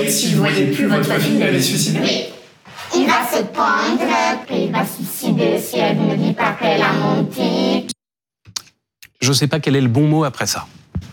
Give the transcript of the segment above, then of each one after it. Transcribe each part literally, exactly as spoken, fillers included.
fait, si vous ne voyez plus votre fille, elle est suicidée. Oui. Il va se pendre, puis il va se suicider si elle ne dit pas qu'elle a monté. Je ne sais pas quel est le bon mot après ça.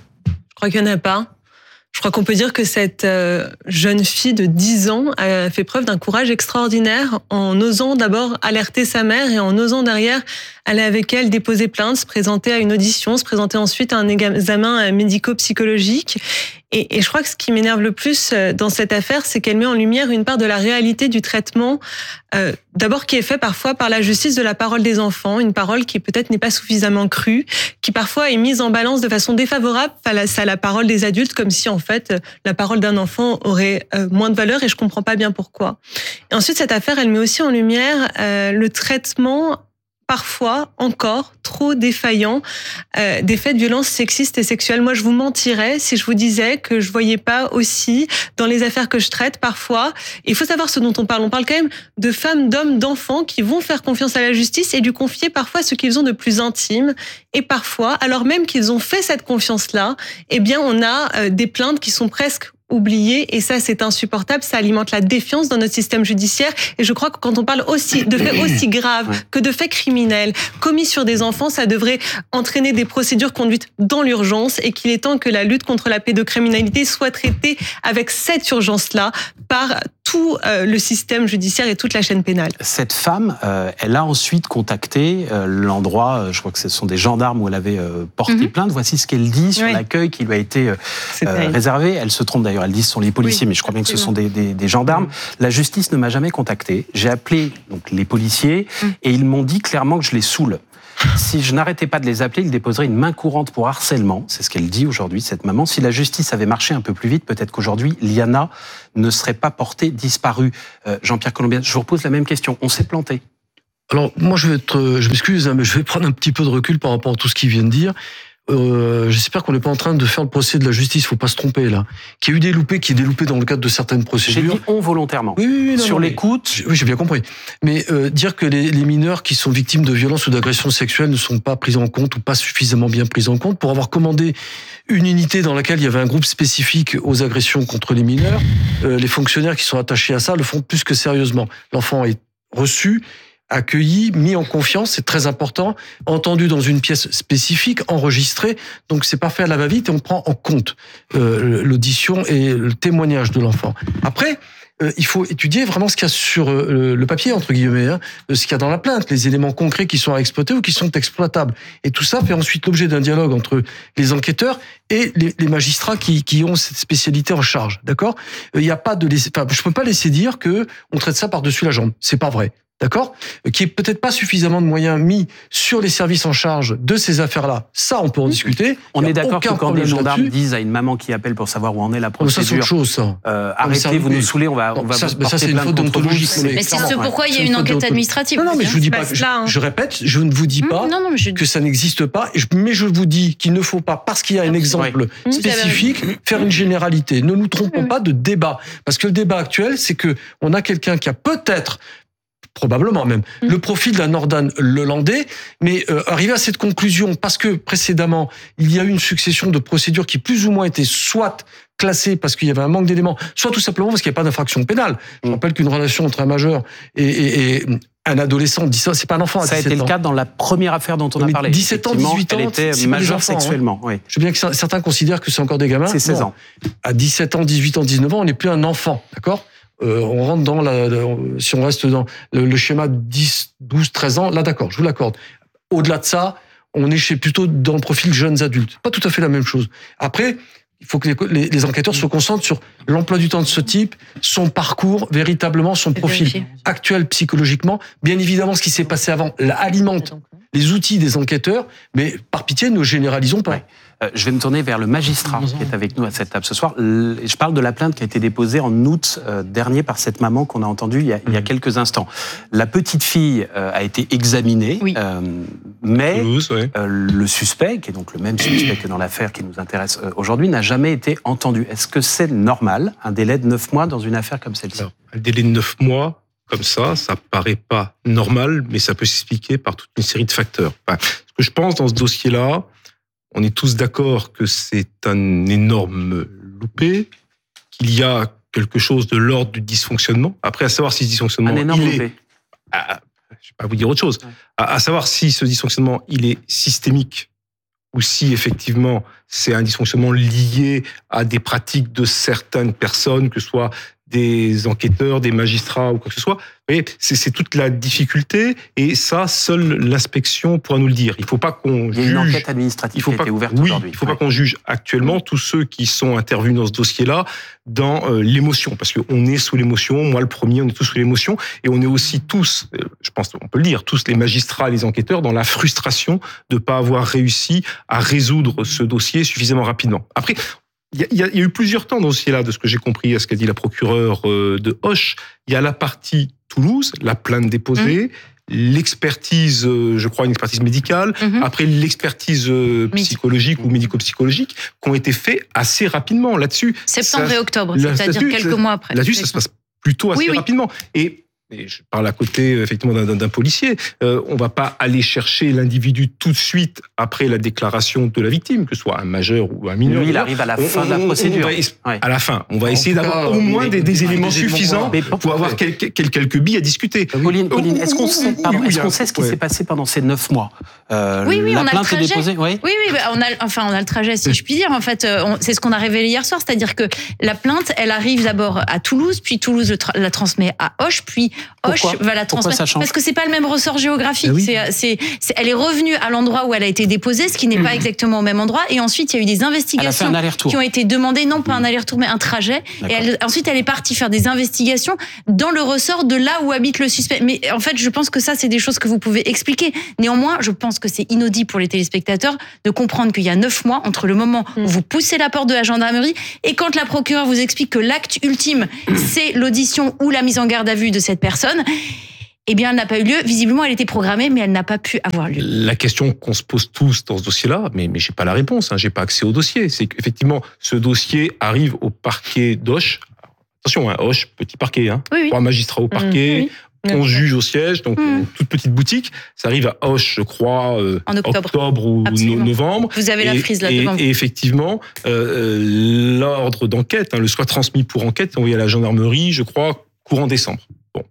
Je crois qu'il n'y en a pas. Je crois qu'on peut dire que cette euh, jeune fille de dix ans a fait preuve d'un courage extraordinaire en osant d'abord alerter sa mère et en osant derrière aller avec elle déposer plainte, se présenter à une audition, se présenter ensuite à un examen médico-psychologique. Et, et je crois que ce qui m'énerve le plus dans cette affaire, c'est qu'elle met en lumière une part de la réalité du traitement, euh, d'abord qui est fait parfois par la justice de la parole des enfants, une parole qui peut-être n'est pas suffisamment crue, qui parfois est mise en balance de façon défavorable face à la parole des adultes, comme si en fait la parole d'un enfant aurait euh, moins de valeur, et je comprends pas bien pourquoi. Et ensuite, cette affaire, elle met aussi en lumière euh, le traitement parfois encore trop défaillant euh, des faits de violences sexistes et sexuelles. Moi, je vous mentirais si je vous disais que je voyais pas aussi dans les affaires que je traite parfois. Il faut savoir ce dont on parle. On parle quand même de femmes, d'hommes, d'enfants qui vont faire confiance à la justice et lui confier parfois ce qu'ils ont de plus intime. Et parfois, alors même qu'ils ont fait cette confiance-là, eh bien, on a euh, des plaintes qui sont presque oublié, et ça c'est insupportable, ça alimente la défiance dans notre système judiciaire, et je crois que quand on parle aussi de faits aussi graves que de faits criminels commis sur des enfants, ça devrait entraîner des procédures conduites dans l'urgence, et qu'il est temps que la lutte contre la pédocriminalité soit traitée avec cette urgence-là par tout euh, le système judiciaire et toute la chaîne pénale. Cette femme, euh, elle a ensuite contacté euh, l'endroit, euh, je crois que ce sont des gendarmes où elle avait euh, porté mm-hmm. plainte. Voici ce qu'elle dit sur oui. l'accueil qui lui a été euh, euh, réservé. Elle se trompe d'ailleurs, elle dit que ce sont les policiers, oui, mais je crois absolument. bien que ce sont des, des, des gendarmes. Mm. La justice ne m'a jamais contacté. J'ai appelé donc, les policiers mm. et ils m'ont dit clairement que je les saoule. Si je n'arrêtais pas de les appeler, ils déposeraient une main courante pour harcèlement. C'est ce qu'elle dit aujourd'hui, cette maman. Si la justice avait marché un peu plus vite, peut-être qu'aujourd'hui, Liana ne serait pas portée disparue. Euh, Jean-Pierre Colombiat, je vous repose la même question. On s'est planté. Alors, moi, je vais être, je m'excuse, hein, mais je vais prendre un petit peu de recul par rapport à tout ce qu'il vient de dire. Euh, j'espère qu'on n'est pas en train de faire le procès de la justice, faut pas se tromper là. Qu'il y a eu des loupés, qui est déloupé dans le cadre de certaines procédures. J'ai dit on volontairement. Oui, oui, oui, non, sur non, l'écoute. Oui, j'ai bien compris. Mais euh, dire que les, les mineurs qui sont victimes de violences ou d'agressions sexuelles ne sont pas pris en compte ou pas suffisamment bien pris en compte, pour avoir commandé une unité dans laquelle il y avait un groupe spécifique aux agressions contre les mineurs, euh, les fonctionnaires qui sont attachés à ça le font plus que sérieusement. L'enfant est reçu, accueilli, mis en confiance, c'est très important, entendu dans une pièce spécifique, enregistré, donc c'est pas fait à la va-vite et on prend en compte euh, l'audition et le témoignage de l'enfant. Après, euh, il faut étudier vraiment ce qu'il y a sur euh, le papier, entre guillemets, hein, ce qu'il y a dans la plainte, les éléments concrets qui sont à exploiter ou qui sont exploitables. Et tout ça fait ensuite l'objet d'un dialogue entre les enquêteurs et les, les magistrats qui, qui ont cette spécialité en charge, d'accord ? Il y a pas de laisser, enfin, je peux pas laisser dire que on traite ça par-dessus la jambe, c'est pas vrai. D'accord ? Qui est peut-être pas suffisamment de moyens mis sur les services en charge de ces affaires-là. Ça, on peut en discuter. On est d'accord que quand les gendarmes disent à une maman qui appelle pour savoir où en est la procédure, ça c'est autre chose, ça. Euh, arrêtez, vous nous saoulez, on va, on va ça, vous mais ça c'est une faute d'ontologie. Mais c'est ce pourquoi il y a une enquête administrative. Non, non, mais je vous dis pas. Je, je répète, je ne vous dis pas non, non, je... que ça n'existe pas. Mais je vous dis qu'il ne faut pas, parce qu'il y a un exemple oui. spécifique, faire une généralité. Ne nous trompons pas de débat, parce que le débat actuel, c'est que on a quelqu'un qui a peut-être probablement même, mmh. le profil d'un Nordan Lelandais, mais euh, arrivé à cette conclusion, parce que précédemment, il y a eu une succession de procédures qui plus ou moins étaient soit classées parce qu'il y avait un manque d'éléments, soit tout simplement parce qu'il n'y a pas d'infraction pénale. Mmh. Je rappelle qu'une relation entre un majeur et, et, et un adolescent, c'est pas un enfant à ça dix-sept ans. Ça a été le cas dans la première affaire dont on a parlé. dix-sept ans, dix-huit ans, elle était majeure sexuellement. Hein. Oui. Je veux bien que certains considèrent que c'est encore des gamins. C'est seize ans. À dix-sept ans, dix-huit ans, dix-neuf ans, on n'est plus un enfant, d'accord ? Euh, on rentre dans la, la, si on reste dans le, le schéma dix, douze, treize ans, là d'accord, je vous l'accorde. Au-delà de ça, on est chez plutôt dans le profil jeunes adultes. Pas tout à fait la même chose. Après, il faut que les, les, les enquêteurs se concentrent sur l'emploi du temps de ce type, son parcours, véritablement son profil actuel psychologiquement. Bien évidemment, ce qui s'est passé avant alimente les outils des enquêteurs, mais par pitié, ne généralisons pas. Ouais. Euh, je vais me tourner vers le magistrat qui est avec nous à cette table ce soir. Je parle de la plainte qui a été déposée en août dernier par cette maman qu'on a entendue il y a, il y a quelques instants. La petite fille a été examinée, oui. euh, mais Toulouse, ouais. euh, le suspect, qui est donc le même suspect que dans l'affaire qui nous intéresse aujourd'hui, n'a jamais été entendu. Est-ce que c'est normal, un délai de neuf mois dans une affaire comme celle-ci ? Alors, un délai de neuf mois comme ça, ça paraît pas normal, mais ça peut s'expliquer par toute une série de facteurs. Enfin, ce que je pense dans ce dossier-là, on est tous d'accord que c'est un énorme loupé, qu'il y a quelque chose de l'ordre du dysfonctionnement. Après, à savoir si ce dysfonctionnement, un énorme il est, à, je vais pas vous dire autre chose, ouais. à, à savoir si ce dysfonctionnement, il est systémique ou si effectivement c'est un dysfonctionnement lié à des pratiques de certaines personnes, que ce soit des enquêteurs, des magistrats ou quoi que ce soit. Vous voyez, c'est, c'est toute la difficulté, et ça, seule l'inspection pourra nous le dire. Il ne faut pas qu'on juge. Il y a une enquête administrative qui a été ouverte oui, aujourd'hui. Il ne faut ouais. pas qu'on juge actuellement tous ceux qui sont intervenus dans ce dossier-là dans euh, l'émotion, parce qu'on est sous l'émotion. Moi, le premier, on est tous sous l'émotion, et on est aussi tous, euh, je pense, on peut le dire, tous les magistrats, les enquêteurs, dans la frustration de ne pas avoir réussi à résoudre ce dossier suffisamment rapidement. Après, il y, y, y a eu plusieurs temps dans ce dossier-là, de ce que j'ai compris, à ce qu'a dit la procureure de Auch. Il y a la partie Toulouse, la plainte déposée, mmh. l'expertise, je crois, une expertise médicale, mmh. après l'expertise psychologique mmh. ou médico-psychologique, qui ont été faits assez rapidement là-dessus. Septembre ça, et octobre, c'est-à-dire quelques mois après. Là-dessus, ça se passe plutôt assez oui, oui. rapidement. Et Et je parle à côté effectivement d'un, d'un policier. Euh, on va pas aller chercher l'individu tout de suite après la déclaration de la victime, que ce soit un majeur ou un mineur. Lui, il arrive à la on, fin on, de la procédure. Va, à la fin, on va en essayer d'avoir cas, au moins des, des, des éléments des suffisants éléments pour avoir quelques, quelques billes à discuter. Pauline, Pauline est-ce qu'on sait, pardon, est-ce qu'on sait ce qui ouais. s'est passé pendant ces neuf mois euh, Oui, oui, la on a plainte le trajet. Est déposée, oui, oui, oui, on a, enfin, on a le trajet, si je puis dire. En fait, on, c'est ce qu'on a révélé hier soir, c'est-à-dire que la plainte, elle arrive d'abord à Toulouse, puis Toulouse la transmet à Auch, puis Auch va la transmettre. Parce que c'est pas le même ressort géographique. Ah oui. c'est, c'est, c'est, elle est revenue à l'endroit où elle a été déposée, ce qui n'est mmh. pas exactement au même endroit. Et ensuite, il y a eu des investigations qui ont été demandées, non pas un aller-retour, mais un trajet. D'accord. Et elle, ensuite, elle est partie faire des investigations dans le ressort de là où habite le suspect. Mais en fait, je pense que ça, c'est des choses que vous pouvez expliquer. Néanmoins, je pense que c'est inaudible pour les téléspectateurs de comprendre qu'il y a neuf mois entre le moment mmh. où vous poussez la porte de la gendarmerie et quand la procureure vous explique que l'acte ultime, c'est l'audition ou la mise en garde à vue de cette personne. Eh bien, elle n'a pas eu lieu. Visiblement, elle était programmée, mais elle n'a pas pu avoir lieu. La question qu'on se pose tous dans ce dossier-là, mais, mais j'ai pas la réponse, hein, j'ai pas accès au dossier, c'est qu'effectivement, ce dossier arrive au parquet d'Auch. Attention, hein, Auch, petit parquet, hein. Oui, oui. Trois magistrats au parquet, mmh, oui. on juge au siège, donc mmh. toute petite boutique. Ça arrive à Auch, je crois, euh, en octobre, octobre ou no- novembre. Vous avez et, la frise là et, devant. Et effectivement, euh, l'ordre d'enquête, hein, le soit transmis pour enquête, envoyé à la gendarmerie, je crois, courant décembre.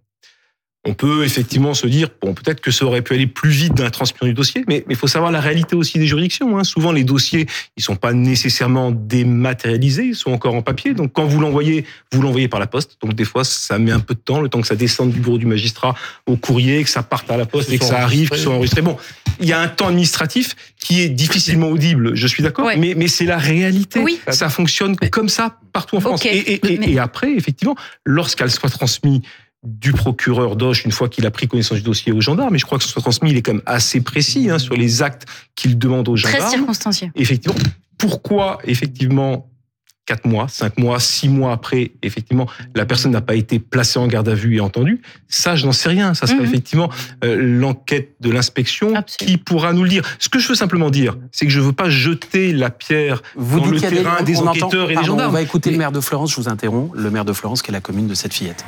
On peut effectivement se dire, bon, peut-être que ça aurait pu aller plus vite dans la transmission du dossier, mais il faut savoir la réalité aussi des juridictions. Hein. Souvent, les dossiers, ils sont pas nécessairement dématérialisés, ils sont encore en papier. Donc, quand vous l'envoyez, vous l'envoyez par la poste. Donc, des fois, ça met un peu de temps, le temps que ça descende du bureau du magistrat au courrier, que ça parte à la poste et que ça arrive, que ça soit enregistré. Bon, il y a un temps administratif qui est difficilement audible, je suis d'accord, ouais. mais, mais c'est la réalité. Oui. Ça fonctionne comme ça partout en France. Okay. Et, et, et, mais... et après, effectivement, lorsqu'elle soit transmise du procureur d'Auch, une fois qu'il a pris connaissance du dossier aux gendarmes, mais je crois que ce soit transmis, il est quand même assez précis hein, sur les actes qu'il demande aux gendarmes. Très circonstancié. Effectivement, pourquoi, effectivement, quatre mois, cinq mois, six mois après, effectivement, la personne n'a pas été placée en garde à vue et entendue, ça, je n'en sais rien. Ça sera mmh. effectivement euh, l'enquête de l'inspection Absolument. Qui pourra nous le dire. Ce que je veux simplement dire, c'est que je ne veux pas jeter la pierre vous dans le terrain des, des enquêteurs entend, et pardon, des gendarmes. On va écouter mais... le maire de Fleurance, je vous interromps, le maire de Fleurance, qui est la commune de cette fillette.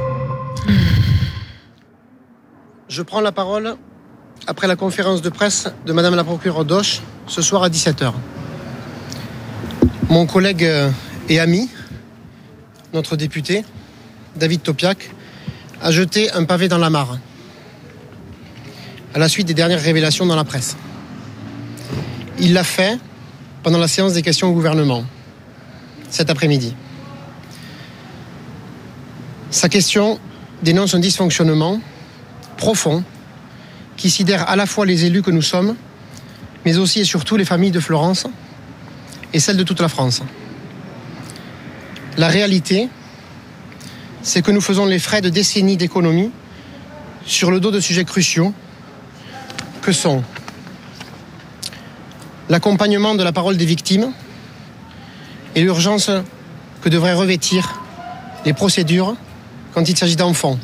Je prends la parole après la conférence de presse de Madame la procureure d'Auch ce soir à dix-sept heures. Mon collègue et ami, notre député, David Topiak, a jeté un pavé dans la mare à la suite des dernières révélations dans la presse. Il l'a fait pendant la séance des questions au gouvernement, cet après-midi. Sa question dénonce un dysfonctionnement profond qui sidère à la fois les élus que nous sommes, mais aussi et surtout les familles de Fleurance et celles de toute la France. La réalité, c'est que nous faisons les frais de décennies d'économie sur le dos de sujets cruciaux que sont l'accompagnement de la parole des victimes et l'urgence que devraient revêtir les procédures quand il s'agit d'enfants.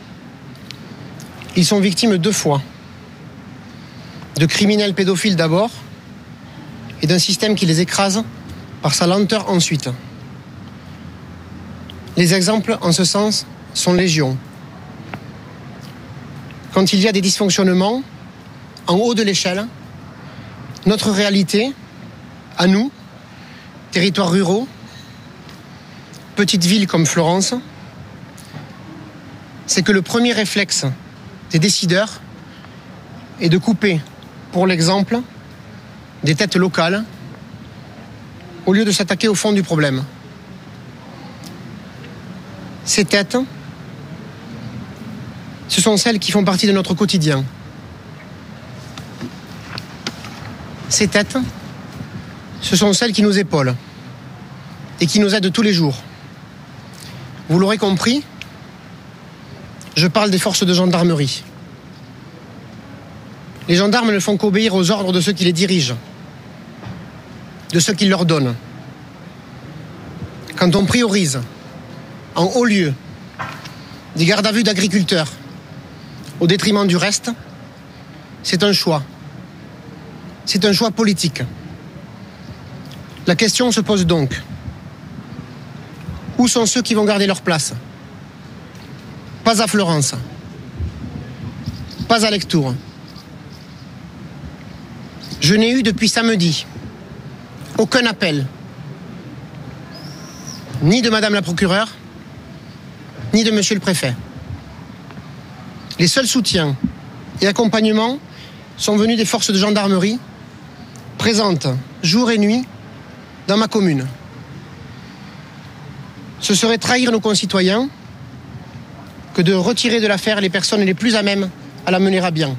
Ils sont victimes deux fois. De criminels pédophiles d'abord et d'un système qui les écrase par sa lenteur ensuite. Les exemples en ce sens sont légion. Quand il y a des dysfonctionnements, en haut de l'échelle, notre réalité, à nous, territoires ruraux, petite ville comme Florence, c'est que le premier réflexe des décideurs est de couper, pour l'exemple, des têtes locales au lieu de s'attaquer au fond du problème. Ces têtes, ce sont celles qui font partie de notre quotidien. Ces têtes, ce sont celles qui nous épaulent et qui nous aident tous les jours. Vous l'aurez compris, je parle des forces de gendarmerie. Les gendarmes ne font qu'obéir aux ordres de ceux qui les dirigent, de ceux qui leur donnent. Quand on priorise, en haut lieu, des gardes à vue d'agriculteurs, au détriment du reste, c'est un choix. C'est un choix politique. La question se pose donc. Où sont ceux qui vont garder leur place? Pas à Florence. Pas à Lectoure. Je n'ai eu depuis samedi aucun appel, ni de Madame la procureure, ni de Monsieur le préfet. Les seuls soutiens et accompagnements sont venus des forces de gendarmerie présentes jour et nuit dans ma commune. Ce serait trahir nos concitoyens que de retirer de l'affaire les personnes les plus à même à la mener à bien.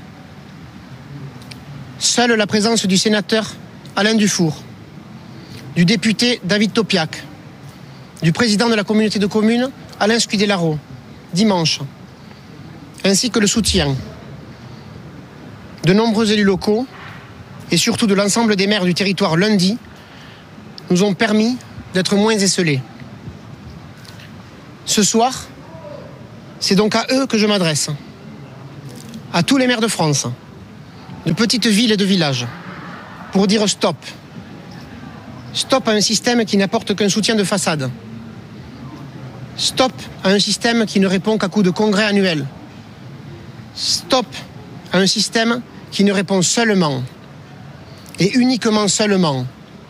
Seule la présence du sénateur Alain Dufour, du député David Topiak, du président de la communauté de communes Alain Scudellaro, dimanche, ainsi que le soutien de nombreux élus locaux et surtout de l'ensemble des maires du territoire lundi, nous ont permis d'être moins esselés. Ce soir, c'est donc à eux que je m'adresse, à tous les maires de France, de petites villes et de villages, pour dire stop. Stop à un système qui n'apporte qu'un soutien de façade. Stop à un système qui ne répond qu'à coups de congrès annuels. Stop à un système qui ne répond seulement, et uniquement seulement,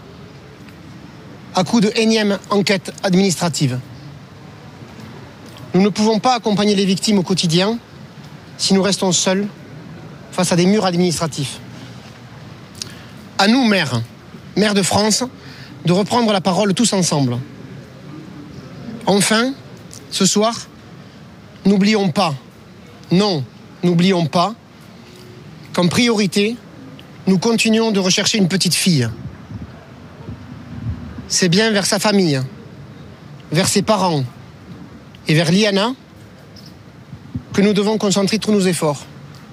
à coups de énième enquête administrative. Nous ne pouvons pas accompagner les victimes au quotidien si nous restons seuls face à des murs administratifs. À nous, maires, maires de France, de reprendre la parole tous ensemble. Enfin, ce soir, n'oublions pas, non, n'oublions pas qu'en priorité, nous continuons de rechercher une petite fille. C'est bien vers sa famille, vers ses parents et vers Liana que nous devons concentrer tous nos efforts.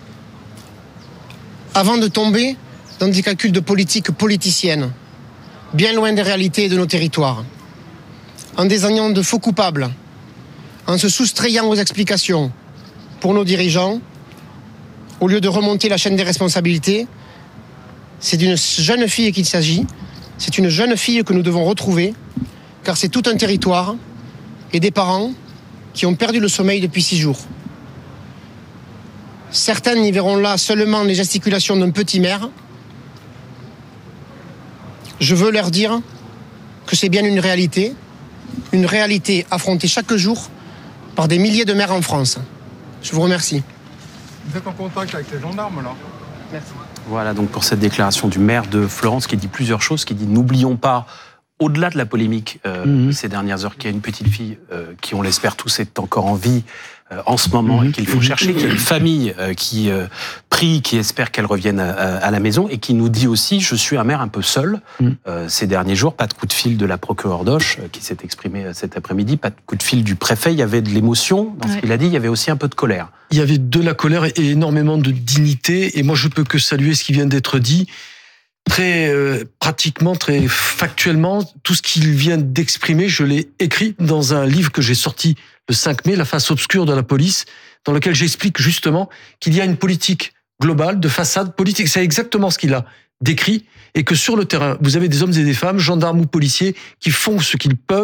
Avant de tomber dans des calculs de politique politicienne, bien loin des réalités et de nos territoires, en désignant de faux coupables, en se soustrayant aux explications pour nos dirigeants, au lieu de remonter la chaîne des responsabilités, c'est d'une jeune fille qu'il s'agit, c'est une jeune fille que nous devons retrouver, car c'est tout un territoire et des parents qui ont perdu le sommeil depuis six jours. Certaines y verront là seulement les gesticulations d'un petit maire. Je veux leur dire que c'est bien une réalité, une réalité affrontée chaque jour par des milliers de maires en France. Je vous remercie. Vous êtes en contact avec les gendarmes là? Merci. Voilà donc pour cette déclaration du maire de Florence qui dit plusieurs choses, qui dit n'oublions pas, au-delà de la polémique euh, mmh. ces dernières heures, qu'il y a une petite fille euh, qui, on l'espère tous, est encore en vie euh, en ce moment mmh. et qu'il faut chercher, qu'il y a une famille euh, qui euh, prie, qui espère qu'elle revienne à, à la maison et qui nous dit aussi, je suis un maire un peu seul mmh. euh, ces derniers jours, pas de coup de fil de la procureure d'Auch euh, qui s'est exprimée euh, cet après-midi, pas de coup de fil du préfet, il y avait de l'émotion dans ouais. ce qu'il a dit, il y avait aussi un peu de colère. Il y avait de la colère et énormément de dignité et moi je peux que saluer ce qui vient d'être dit. Très euh, pratiquement, très factuellement, tout ce qu'il vient d'exprimer, je l'ai écrit dans un livre que j'ai sorti le cinq mai, La face obscure de la police, dans lequel j'explique justement qu'il y a une politique globale de façade politique. C'est exactement ce qu'il a décrit et que sur le terrain, vous avez des hommes et des femmes, gendarmes ou policiers, qui font ce qu'ils peuvent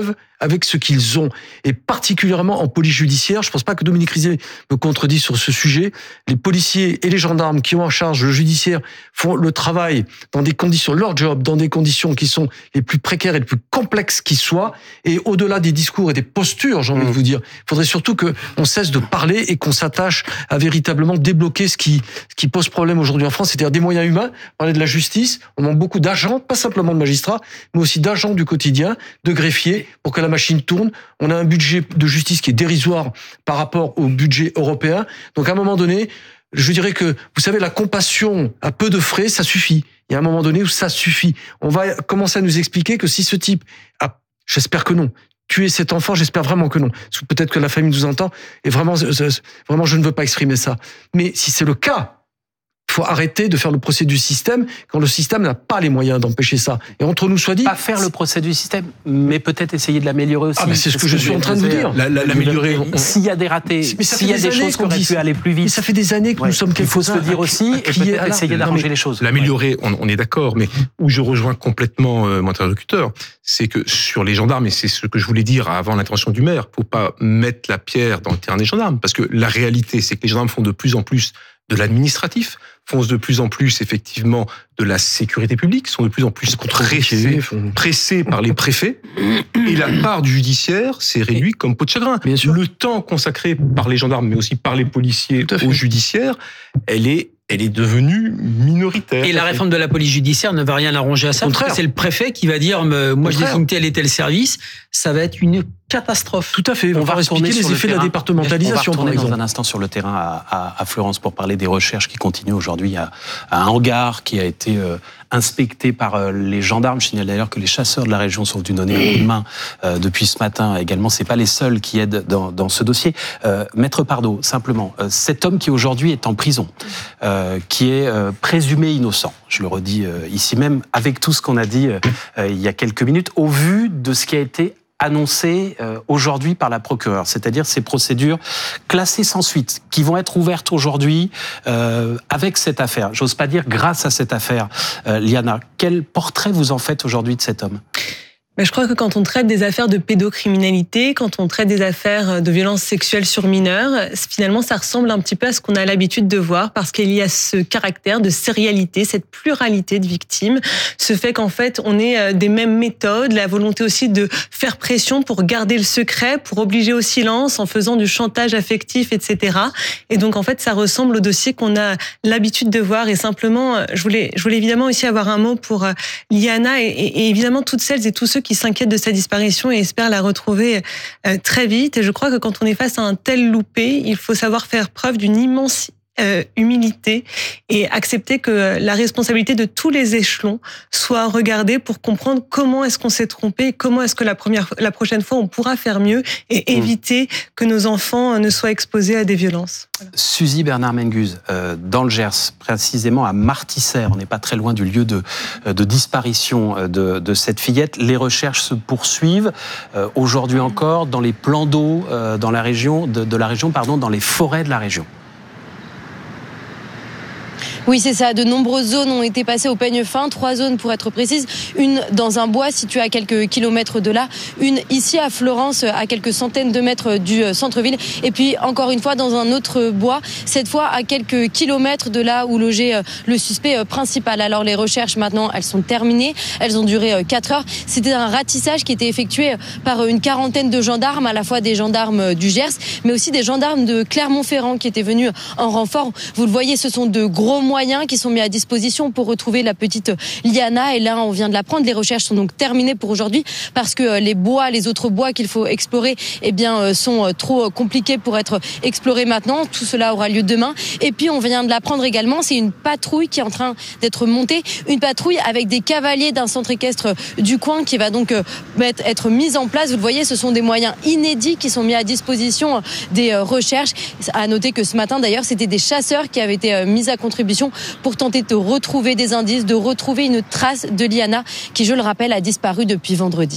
avec ce qu'ils ont. Et particulièrement en police judiciaire, je pense pas que Dominique Rizet me contredise sur ce sujet, les policiers et les gendarmes qui ont en charge le judiciaire font le travail dans des conditions, leur job, dans des conditions qui sont les plus précaires et les plus complexes qui soient. Et au-delà des discours et des postures, j'ai envie de vous dire, il faudrait surtout qu'on cesse de parler et qu'on s'attache à véritablement débloquer ce qui, ce qui pose problème aujourd'hui en France, c'est-à-dire des moyens humains, parler de la justice. On manque beaucoup d'agents, pas simplement de magistrats, mais aussi d'agents du quotidien, de greffiers, pour que la machine tourne. On a un budget de justice qui est dérisoire par rapport au budget européen. Donc à un moment donné, je dirais que, vous savez, la compassion à peu de frais, ça suffit. Il y a un moment donné où ça suffit. On va commencer à nous expliquer que si ce type a, j'espère que non, tué cet enfant, j'espère vraiment que non. Peut-être que la famille nous entend, et vraiment, vraiment, je ne veux pas exprimer ça. Mais si c'est le cas, il faut arrêter de faire le procès du système quand le système n'a pas les moyens d'empêcher ça. Et entre nous soit dit... Pas faire le procès du système, mais peut-être essayer de l'améliorer aussi. Ah mais c'est ce que je suis en train de vous dire. L'améliorer. S'il y a des ratés, s'il y a des choses qui auraient pu aller plus vite. Mais ça fait des années que ouais. nous sommes quelques-uns. Il faut se le dire aussi et peut-être essayer d'arranger les choses. L'améliorer, on, on est d'accord, mais où je rejoins complètement euh, mon interlocuteur, c'est que sur les gendarmes, et c'est ce que je voulais dire avant l'intervention du maire, faut pas mettre la pierre dans le terrain des gendarmes, parce que la réalité, c'est que les gendarmes font de plus en plus de l'administratif, font de plus en plus effectivement de la sécurité publique, sont de plus en plus pressés, pressés par les préfets, et la part du judiciaire s'est réduite comme peau de chagrin. Bien sûr. Le temps consacré par les gendarmes, mais aussi par les policiers au judiciaire, elle est elle est devenue minoritaire. Et la réforme de la police judiciaire ne va rien arranger à ça. Parce que c'est le préfet qui va dire, moi je désigne tel et tel service, ça va être une catastrophe. Tout à fait. On, on va expliquer les effets de la départementalisation. On va retourner dans un instant sur le terrain à, à, à Fleurance pour parler des recherches qui continuent aujourd'hui à, à un hangar qui a été euh, inspecté par euh, les gendarmes. Je signale d'ailleurs que les chasseurs de la région sont venus donner un coup de main euh, depuis ce matin également. C'est pas les seuls qui aident dans, dans ce dossier. Euh, Maître Pardo, simplement, euh, cet homme qui aujourd'hui est en prison, euh, qui est euh, présumé innocent, je le redis euh, ici même, avec tout ce qu'on a dit euh, il y a quelques minutes, au vu de ce qui a été annoncé euh, aujourd'hui par la procureure, c'est-à-dire ces procédures classées sans suite, qui vont être ouvertes aujourd'hui euh, avec cette affaire. J'ose pas dire grâce à cette affaire. Euh, Liana, quel portrait vous en faites aujourd'hui de cet homme ? Mais je crois que quand on traite des affaires de pédocriminalité, quand on traite des affaires de violences sexuelles sur mineurs, finalement, ça ressemble un petit peu à ce qu'on a l'habitude de voir, parce qu'il y a ce caractère de sérialité, cette pluralité de victimes, ce fait qu'en fait, on ait des mêmes méthodes, la volonté aussi de faire pression pour garder le secret, pour obliger au silence en faisant du chantage affectif, et cetera. Et donc, en fait, ça ressemble au dossier qu'on a l'habitude de voir. Et simplement, je voulais, je voulais évidemment aussi avoir un mot pour Liana et, et évidemment toutes celles et tous ceux qui s'inquiètent de sa disparition et espèrent la retrouver euh, très vite. Et je crois que quand on est face à un tel loupé, il faut savoir faire preuve d'une immense Euh, humilité et accepter que la responsabilité de tous les échelons soit regardée pour comprendre comment est-ce qu'on s'est trompé, comment est-ce que la première, la prochaine fois on pourra faire mieux et éviter que nos enfants ne soient exposés à des violences. Voilà. Suzy Bernard-Menguz, euh, dans le Gers, précisément à Martissère, on n'est pas très loin du lieu de, de disparition de, de cette fillette. Les recherches se poursuivent euh, aujourd'hui encore dans les plans d'eau euh, dans la région, de, de la région, pardon, dans les forêts de la région. Oui, c'est ça. De nombreuses zones ont été passées au peigne fin. Trois zones pour être précise. Une dans un bois situé à quelques kilomètres de là. Une ici à Fleurance, à quelques centaines de mètres du centre-ville. Et puis encore une fois dans un autre bois. Cette fois à quelques kilomètres de là où logeait le suspect principal. Alors les recherches maintenant, elles sont terminées. Elles ont duré quatre heures. C'était un ratissage qui était effectué par une quarantaine de gendarmes, à la fois des gendarmes du Gers, mais aussi des gendarmes de Clermont-Ferrand qui étaient venus en renfort. Vous le voyez, ce sont de gros moyens qui sont mis à disposition pour retrouver la petite Liana. Et là, on vient de l'apprendre. Les recherches sont donc terminées pour aujourd'hui parce que les bois, les autres bois qu'il faut explorer, eh bien, sont trop compliqués pour être explorés maintenant. Tout cela aura lieu demain. Et puis, on vient de l'apprendre également. C'est une patrouille qui est en train d'être montée. Une patrouille avec des cavaliers d'un centre équestre du coin qui va donc être mise en place. Vous le voyez, ce sont des moyens inédits qui sont mis à disposition des recherches. À noter que ce matin, d'ailleurs, c'était des chasseurs qui avaient été mis à contribution pour tenter de retrouver des indices, de retrouver une trace de Liana qui, je le rappelle, a disparu depuis vendredi.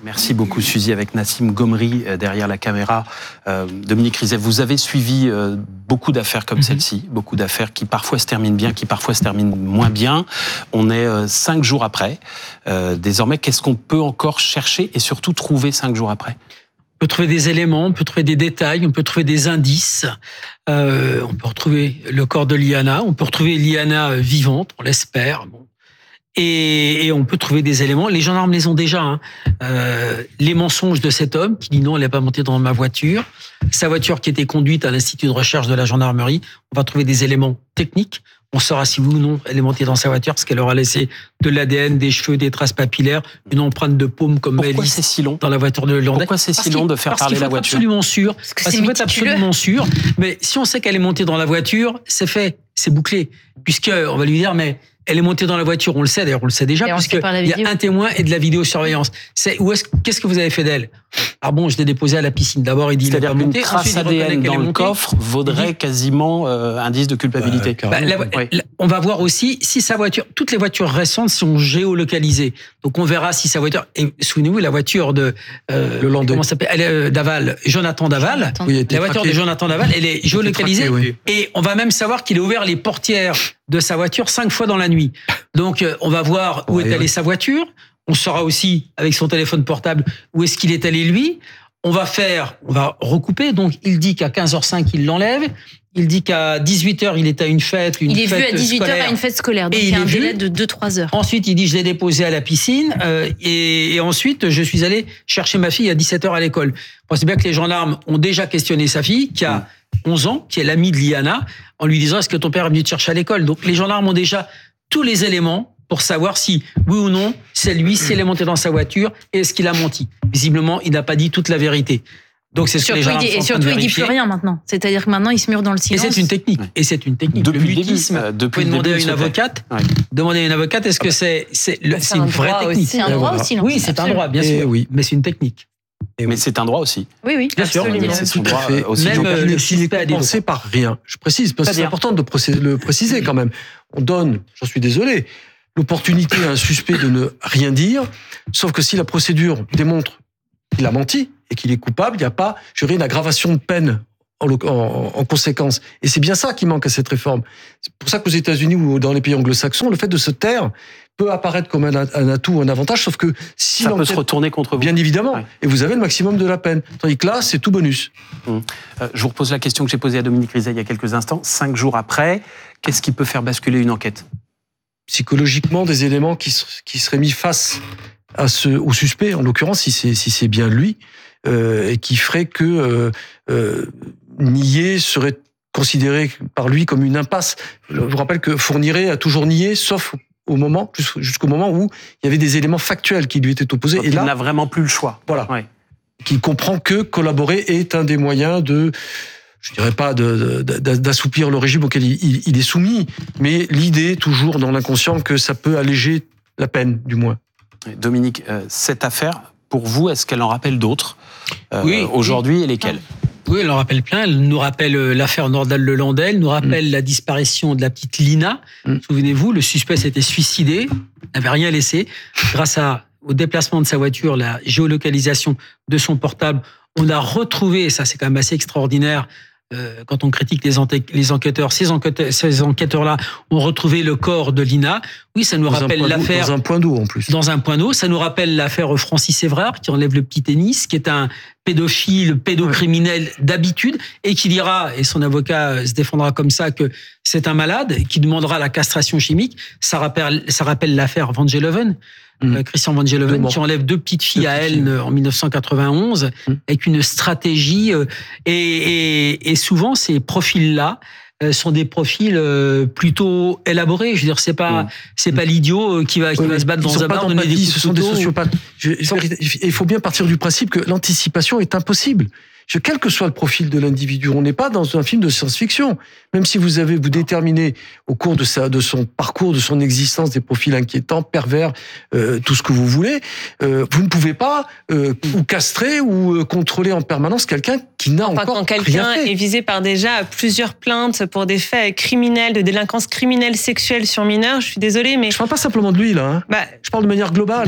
Merci beaucoup Suzy, avec Nassim Gomri derrière la caméra. Euh, Dominique Rizet, vous avez suivi euh, beaucoup d'affaires comme mm-hmm. celle-ci, beaucoup d'affaires qui parfois se terminent bien, qui parfois se terminent moins bien. On est euh, cinq jours après. Euh, désormais, qu'est-ce qu'on peut encore chercher et surtout trouver cinq jours après ? On peut trouver des éléments, on peut trouver des détails, on peut trouver des indices. Euh, on peut retrouver le corps de Liana, on peut retrouver Liana vivante, on l'espère. Bon. Et, et on peut trouver des éléments. Les gendarmes les ont déjà. Hein. Euh, les mensonges de cet homme qui dit non, elle n'est pas montée dans ma voiture. Sa voiture qui était conduite à l'Institut de recherche de la gendarmerie. On va trouver des éléments techniques. On saura si oui ou non elle est montée dans sa voiture parce qu'elle aura laissé de l'A D N, des cheveux, des traces papillaires, une empreinte de paume comme Maëlys. Pourquoi c'est si long dans la voiture de Landais? Pourquoi c'est si long de faire parler la voiture? Absolument sûr. Parce que parce c'est qu'il faut être absolument sûr. Mais si on sait qu'elle est montée dans la voiture, c'est fait, c'est bouclé. Puisque on va lui dire mais elle est montée dans la voiture, on le sait d'ailleurs, on le sait déjà, puisqu'il y a un témoin et de la vidéosurveillance. C'est, où est-ce, qu'est-ce que vous avez fait d'elle? Ah bon, je l'ai déposée à la piscine. D'abord, il dit c'est-à-dire qu'une trace A D N dans le coffre vaudrait dit, quasiment euh, indice de culpabilité. Bah, la, oui. la, on va voir aussi si sa voiture, toutes les voitures récentes sont géolocalisées. Donc on verra si sa voiture, et souvenez-vous, la voiture de euh, le Landais. Comment ça s'appelle, elle, euh, Daval, Jonathan Daval. Jonathan. Oui, la voiture traqué. de Jonathan Daval, elle est géolocalisée. Traqué, oui. Et on va même savoir qu'il a ouvert les portières de sa voiture cinq fois dans la nuit. Donc, euh, on va voir où ouais, est allée ouais. sa voiture. On saura aussi, avec son téléphone portable, où est-ce qu'il est allé lui. On va faire, on va recouper. Donc, il dit qu'à quinze heures cinq, il l'enlève. Il dit qu'à dix-huit heures, il est à une fête, une Il est fête vu à dix-huit heures à une fête scolaire. Donc, et il y a un vu. délai de deux trois heures. Ensuite, il dit, je l'ai déposé à la piscine. Euh, et, et ensuite, je suis allé chercher ma fille à dix-sept heures à l'école. Vous pensez bien que les gendarmes ont déjà questionné sa fille, qui a onze ans, qui est l'amie de Liana, en lui disant, est-ce que ton père est venu te chercher à l'école? Donc, les gendarmes ont déjà tous les éléments pour savoir si, oui ou non, c'est lui, si elle est montée dans sa voiture, et est-ce qu'il a menti. Visiblement, il n'a pas dit toute la vérité. Donc c'est ce surtout, que les gendarmes il dit, sont et surtout, il dit plus rien maintenant. C'est-à-dire que maintenant, il se mure dans le silence. Et c'est une technique. Et c'est une technique. Depuis le mutisme. Euh, depuis vous pouvez demander à une avocate. Ouais. Demander à une avocate, est-ce que c'est c'est, le, c'est, c'est une vraie technique? C'est un droit aussi. Oui, c'est un droit, bien sûr. Et oui, mais c'est une technique. Et mais oui. c'est un droit aussi. Oui, oui, bien sûr. C'est son droit aussi. Même euh, le s'il est compensé par rien. Je précise parce que c'est important de le préciser quand même. On donne, j'en suis désolé, l'opportunité à un suspect de ne rien dire, sauf que si la procédure démontre qu'il a menti et qu'il est coupable, il n'y a pas, je dirais, une aggravation de peine en, en, en conséquence. Et c'est bien ça qui manque à cette réforme. C'est pour ça qu'aux États-Unis ou dans les pays anglo-saxons, le fait de se taire peut apparaître comme un, un atout, un avantage, sauf que si ça peut se retourner contre vous. Bien évidemment. Ouais. Et vous avez le maximum de la peine. Tandis que là, c'est tout bonus. Hum. Euh, je vous repose la question que j'ai posée à Dominique Rizet il y a quelques instants. Cinq jours après, qu'est-ce qui peut faire basculer une enquête? Psychologiquement, des éléments qui, qui seraient mis face à ce, au suspect, en l'occurrence, si c'est, si c'est bien lui, euh, et qui ferait que euh, euh, nier serait considéré par lui comme une impasse. Je vous rappelle que Fourniret a toujours nié, sauf au moment, jusqu'au moment où il y avait des éléments factuels qui lui étaient opposés. Donc et il là, n'a vraiment plus le choix. Voilà. Ouais. Qu'il comprend que collaborer est un des moyens de, je dirais pas de, de, d'assouplir le régime auquel il, il, il est soumis, mais l'idée toujours dans l'inconscient que ça peut alléger la peine, du moins. Dominique, euh, cette affaire, pour vous, est-ce qu'elle en rappelle d'autres euh, oui, aujourd'hui oui. et lesquelles? Oui, elle en rappelle plein. Elle nous rappelle l'affaire Nordal-Lelandais, elle nous rappelle mmh. la disparition de la petite Lina. Mmh. Souvenez-vous, le suspect s'était suicidé, n'avait rien laissé. Grâce à, au déplacement de sa voiture, la géolocalisation de son portable, on a retrouvé, et ça c'est quand même assez extraordinaire, euh, quand on critique les, enquê- les enquêteurs, ces enquêteurs, ces enquêteurs-là ont retrouvé le corps de Lina. Oui, ça nous dans rappelle l'affaire... Dans un point d'eau, en plus. Dans un point d'eau. Ça nous rappelle l'affaire Francis Évrard, qui enlève le petit tennis, qui est un pédophile, pédocriminel d'habitude, et qui dira, et son avocat se défendra comme ça, que c'est un malade, et qui demandera la castration chimique. Ça rappelle, ça rappelle l'affaire Van Geleuven, mmh. euh, Christian Van Geleuven, qui enlève deux petites filles deux à Elne filles. en dix-neuf cent quatre-vingt-onze, mmh. avec une stratégie. Euh, et, et, et souvent, ces profils-là, sont des profils plutôt élaborés. Je veux dire, c'est pas, mmh. c'est pas l'idiot qui va, qui oui, va se battre dans un bar, donner des coups de ce sont des sociopathes. Je, il faut bien partir du principe que l'anticipation est impossible. Je, quel que soit le profil de l'individu, on n'est pas dans un film de science-fiction. Même si vous avez, vous déterminez au cours de sa, de son parcours, de son existence, des profils inquiétants, pervers, euh, tout ce que vous voulez, euh, vous ne pouvez pas euh, ou castrer ou euh, contrôler en permanence quelqu'un qui n'a enfin, encore quand quelqu'un rien fait. est visé par déjà plusieurs plaintes pour des faits criminels, de délinquance criminelle sexuelle sur mineurs, je suis désolée, mais je parle pas simplement de lui là. Hein. Bah, je parle de manière globale.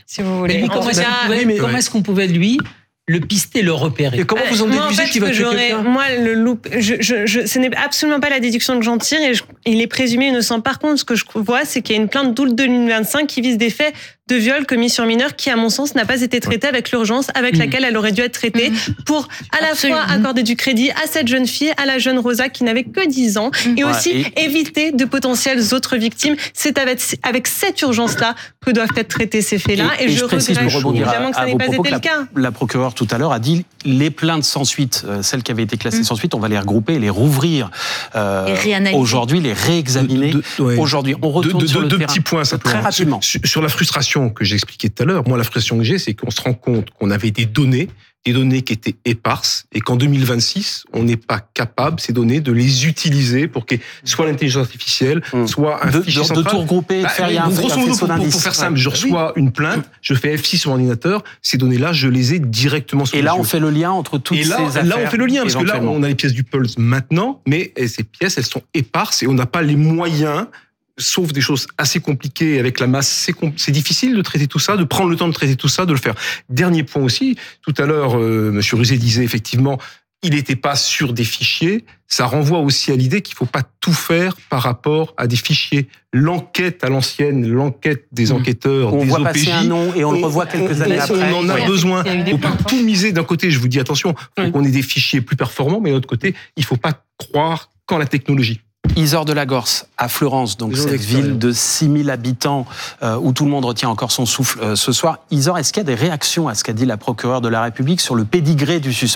si vous voulez. Mais lui, comment, est-ce qu'on pouvait, mais, comment est-ce qu'on pouvait, lui, le pister, le repérer? Et comment vous en déduisez en fait, qu'il va tuer quelqu'un? Moi, le loup, je, je, je, ce n'est absolument pas la déduction que j'en tire et je, il est présumé innocent. Par contre, ce que je vois, c'est qu'il y a une plainte d'août deux mille vingt-cinq qui vise des faits de viol commis sur mineurs qui, à mon sens, n'a pas été traitée avec l'urgence avec mmh. laquelle elle aurait dû être traitée mmh. pour à la Absolument. fois accorder du crédit à cette jeune fille, à la jeune Rosa qui n'avait que dix ans mmh. et aussi ouais, et... éviter de potentielles autres victimes. C'est avec, avec cette urgence-là que doivent être traités ces faits-là et, et, et je, je regrette évidemment que ça n'ait pas été le cas. La, la procureure tout à l'heure a dit les plaintes sans suite, euh, celles qui avaient été classées mmh. sans suite, on va les regrouper, les rouvrir euh, aujourd'hui, les réexaminer. De, de, ouais. Aujourd'hui, on retourne de, de, sur de, le deux terrain. Deux petits points simplement. Très rapidement. Sur, sur la frustration que j'expliquais tout à l'heure, moi la frustration que j'ai, c'est qu'on se rend compte qu'on avait des données, des données qui étaient éparses, et qu'en deux mille vingt-six, on n'est pas capable, ces données, de les utiliser pour que soit l'intelligence artificielle, mmh. soit un de, fichier de, central. De tout regrouper, de faire, bah, y a un grosso modo, pour, pour, pour faire simple, je reçois ouais. une plainte, je fais F six sur mon ordinateur, ces données-là, je les ai directement sur Et les là, yeux. on fait le lien entre toutes et là, ces affaires. Là, on fait le lien, parce que là, on a les pièces du Pulse maintenant, mais ces pièces, elles sont éparses, et on n'a pas les moyens, sauf des choses assez compliquées avec la masse, c'est, compl- c'est difficile de traiter tout ça, de prendre le temps de traiter tout ça, de le faire. Dernier point aussi, tout à l'heure, euh, Monsieur Ruzet disait effectivement, il n'était pas sur des fichiers. Ça renvoie aussi à l'idée qu'il ne faut pas tout faire par rapport à des fichiers. L'enquête à l'ancienne, l'enquête des enquêteurs, on des voit O P J, passer un nom et on, on le revoit quelques on, années on, après. On en a ouais. besoin. Il ne faut pas tout miser d'un côté. Je vous dis attention, il faut oui. qu'on ait des fichiers plus performants, mais de l'autre côté, il ne faut pas croire qu'en la technologie. Isor de la Gorce, à Florence, donc cette ville de six mille habitants euh, où tout le monde retient encore son souffle euh, ce soir. Isor, est-ce qu'il y a des réactions à ce qu'a dit la procureure de la République sur le pédigré du suspect ?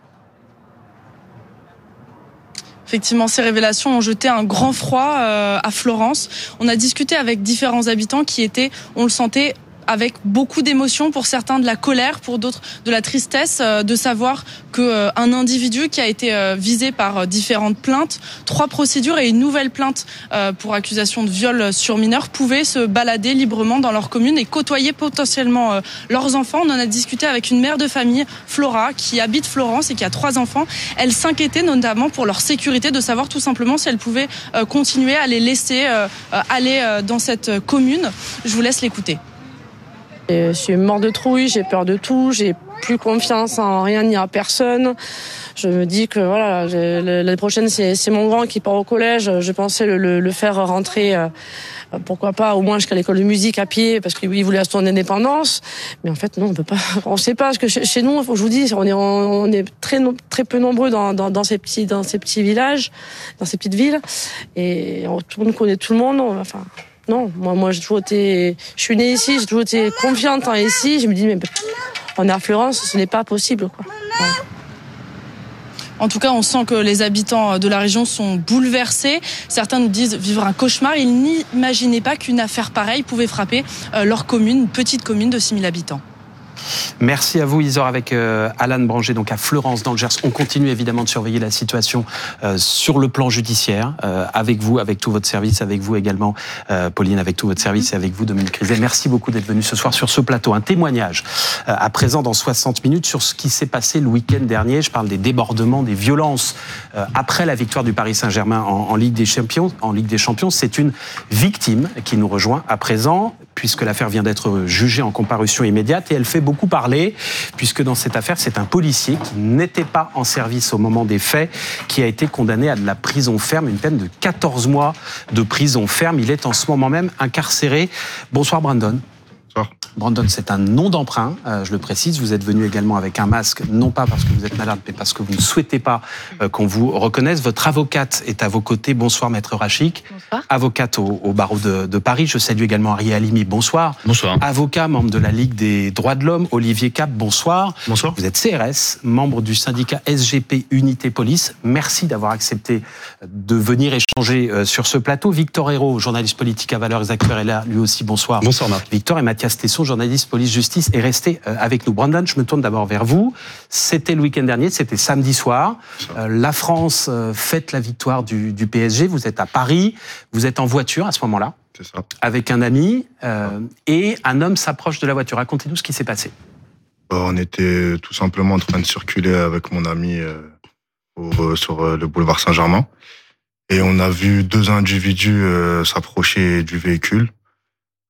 Effectivement, ces révélations ont jeté un grand froid euh, à Florence. On a discuté avec différents habitants qui étaient, on le sentait, avec beaucoup d'émotions, pour certains de la colère, pour d'autres de la tristesse, euh, de savoir que euh, un individu qui a été euh, visé par euh, différentes plaintes, trois procédures et une nouvelle plainte euh, pour accusation de viol sur mineur, pouvaient se balader librement dans leur commune et côtoyer potentiellement euh, leurs enfants. On en a discuté avec une mère de famille, Flora, qui habite Florence et qui a trois enfants. Elle s'inquiétait notamment pour leur sécurité, de savoir tout simplement si elle pouvait euh, continuer à les laisser euh, aller euh, dans cette commune. Je vous laisse l'écouter. Je suis mort de trouille, j'ai peur de tout, j'ai plus confiance en rien ni en personne. Je me dis que voilà, l'année prochaine c'est, c'est mon grand qui part au collège. Je pensais le, le, le faire rentrer, euh, pourquoi pas au moins jusqu'à l'école de musique à pied, parce qu'il voulait son indépendance. Mais en fait non, on peut pas. On sait pas, parce que chez nous, je vous dis, on est on est très très peu nombreux dans dans, dans ces petits dans ces petits villages, dans ces petites villes, et tout le monde connaît tout le monde. Enfin. Non, moi, moi, j'ai toujours été, je suis née ici, j'ai toujours été confiante en ici. Je me dis, mais on est à Florence, ce n'est pas possible, quoi. Voilà. En tout cas, on sent que les habitants de la région sont bouleversés. Certains nous disent vivre un cauchemar. Ils n'imaginaient pas qu'une affaire pareille pouvait frapper leur commune, une petite commune de six mille habitants. Merci à vous, Isor, avec euh, Alan Branger, donc à Florence, dans le Gers. On continue évidemment de surveiller la situation euh, sur le plan judiciaire, euh, avec vous, avec tout votre service, avec vous également, euh, Pauline, avec tout votre service, et avec vous, Dominique Rizet. Merci beaucoup d'être venu ce soir sur ce plateau. Un témoignage euh, à présent dans soixante minutes sur ce qui s'est passé le week-end dernier. Je parle des débordements, des violences euh, après la victoire du Paris Saint-Germain en, en Ligue des Champions. En Ligue des Champions, c'est une victime qui nous rejoint à présent, puisque l'affaire vient d'être jugée en comparution immédiate, et elle fait beaucoup parler, puisque dans cette affaire, c'est un policier qui n'était pas en service au moment des faits, qui a été condamné à de la prison ferme, une peine de quatorze mois de prison ferme. Il est en ce moment même incarcéré. Bonsoir Brandon. Bonsoir. Brandon, c'est un nom d'emprunt, euh, je le précise. Vous êtes venu également avec un masque, non pas parce que vous êtes malade, mais parce que vous ne souhaitez pas euh, qu'on vous reconnaisse. Votre avocate est à vos côtés. Bonsoir, Maître Rachik. Bonsoir. Avocate au, au barreau de, de Paris. Je salue également Arié Halimi. Bonsoir. Bonsoir. Avocat, membre de la Ligue des droits de l'homme. Olivier Cap, bonsoir. Bonsoir. Vous êtes C R S, membre du syndicat S G P Unité Police. Merci d'avoir accepté de venir échanger euh, sur ce plateau. Victor Hérault, journaliste politique à Valeurs Actuelles, est là, lui aussi. Bonsoir. Bonsoir, Marc. Victor, et Mathias Tesson, journaliste police-justice, est resté avec nous. Brandon, je me tourne d'abord vers vous. C'était le week-end dernier, c'était samedi soir. Euh, la France euh, fête la victoire du, du P S G. Vous êtes à Paris, vous êtes en voiture à ce moment-là, c'est ça, avec un ami, euh, et un homme s'approche de la voiture. Racontez-nous ce qui s'est passé. Bon, on était tout simplement en train de circuler avec mon ami euh, au, sur euh, le boulevard Saint-Germain, et on a vu deux individus euh, s'approcher du véhicule.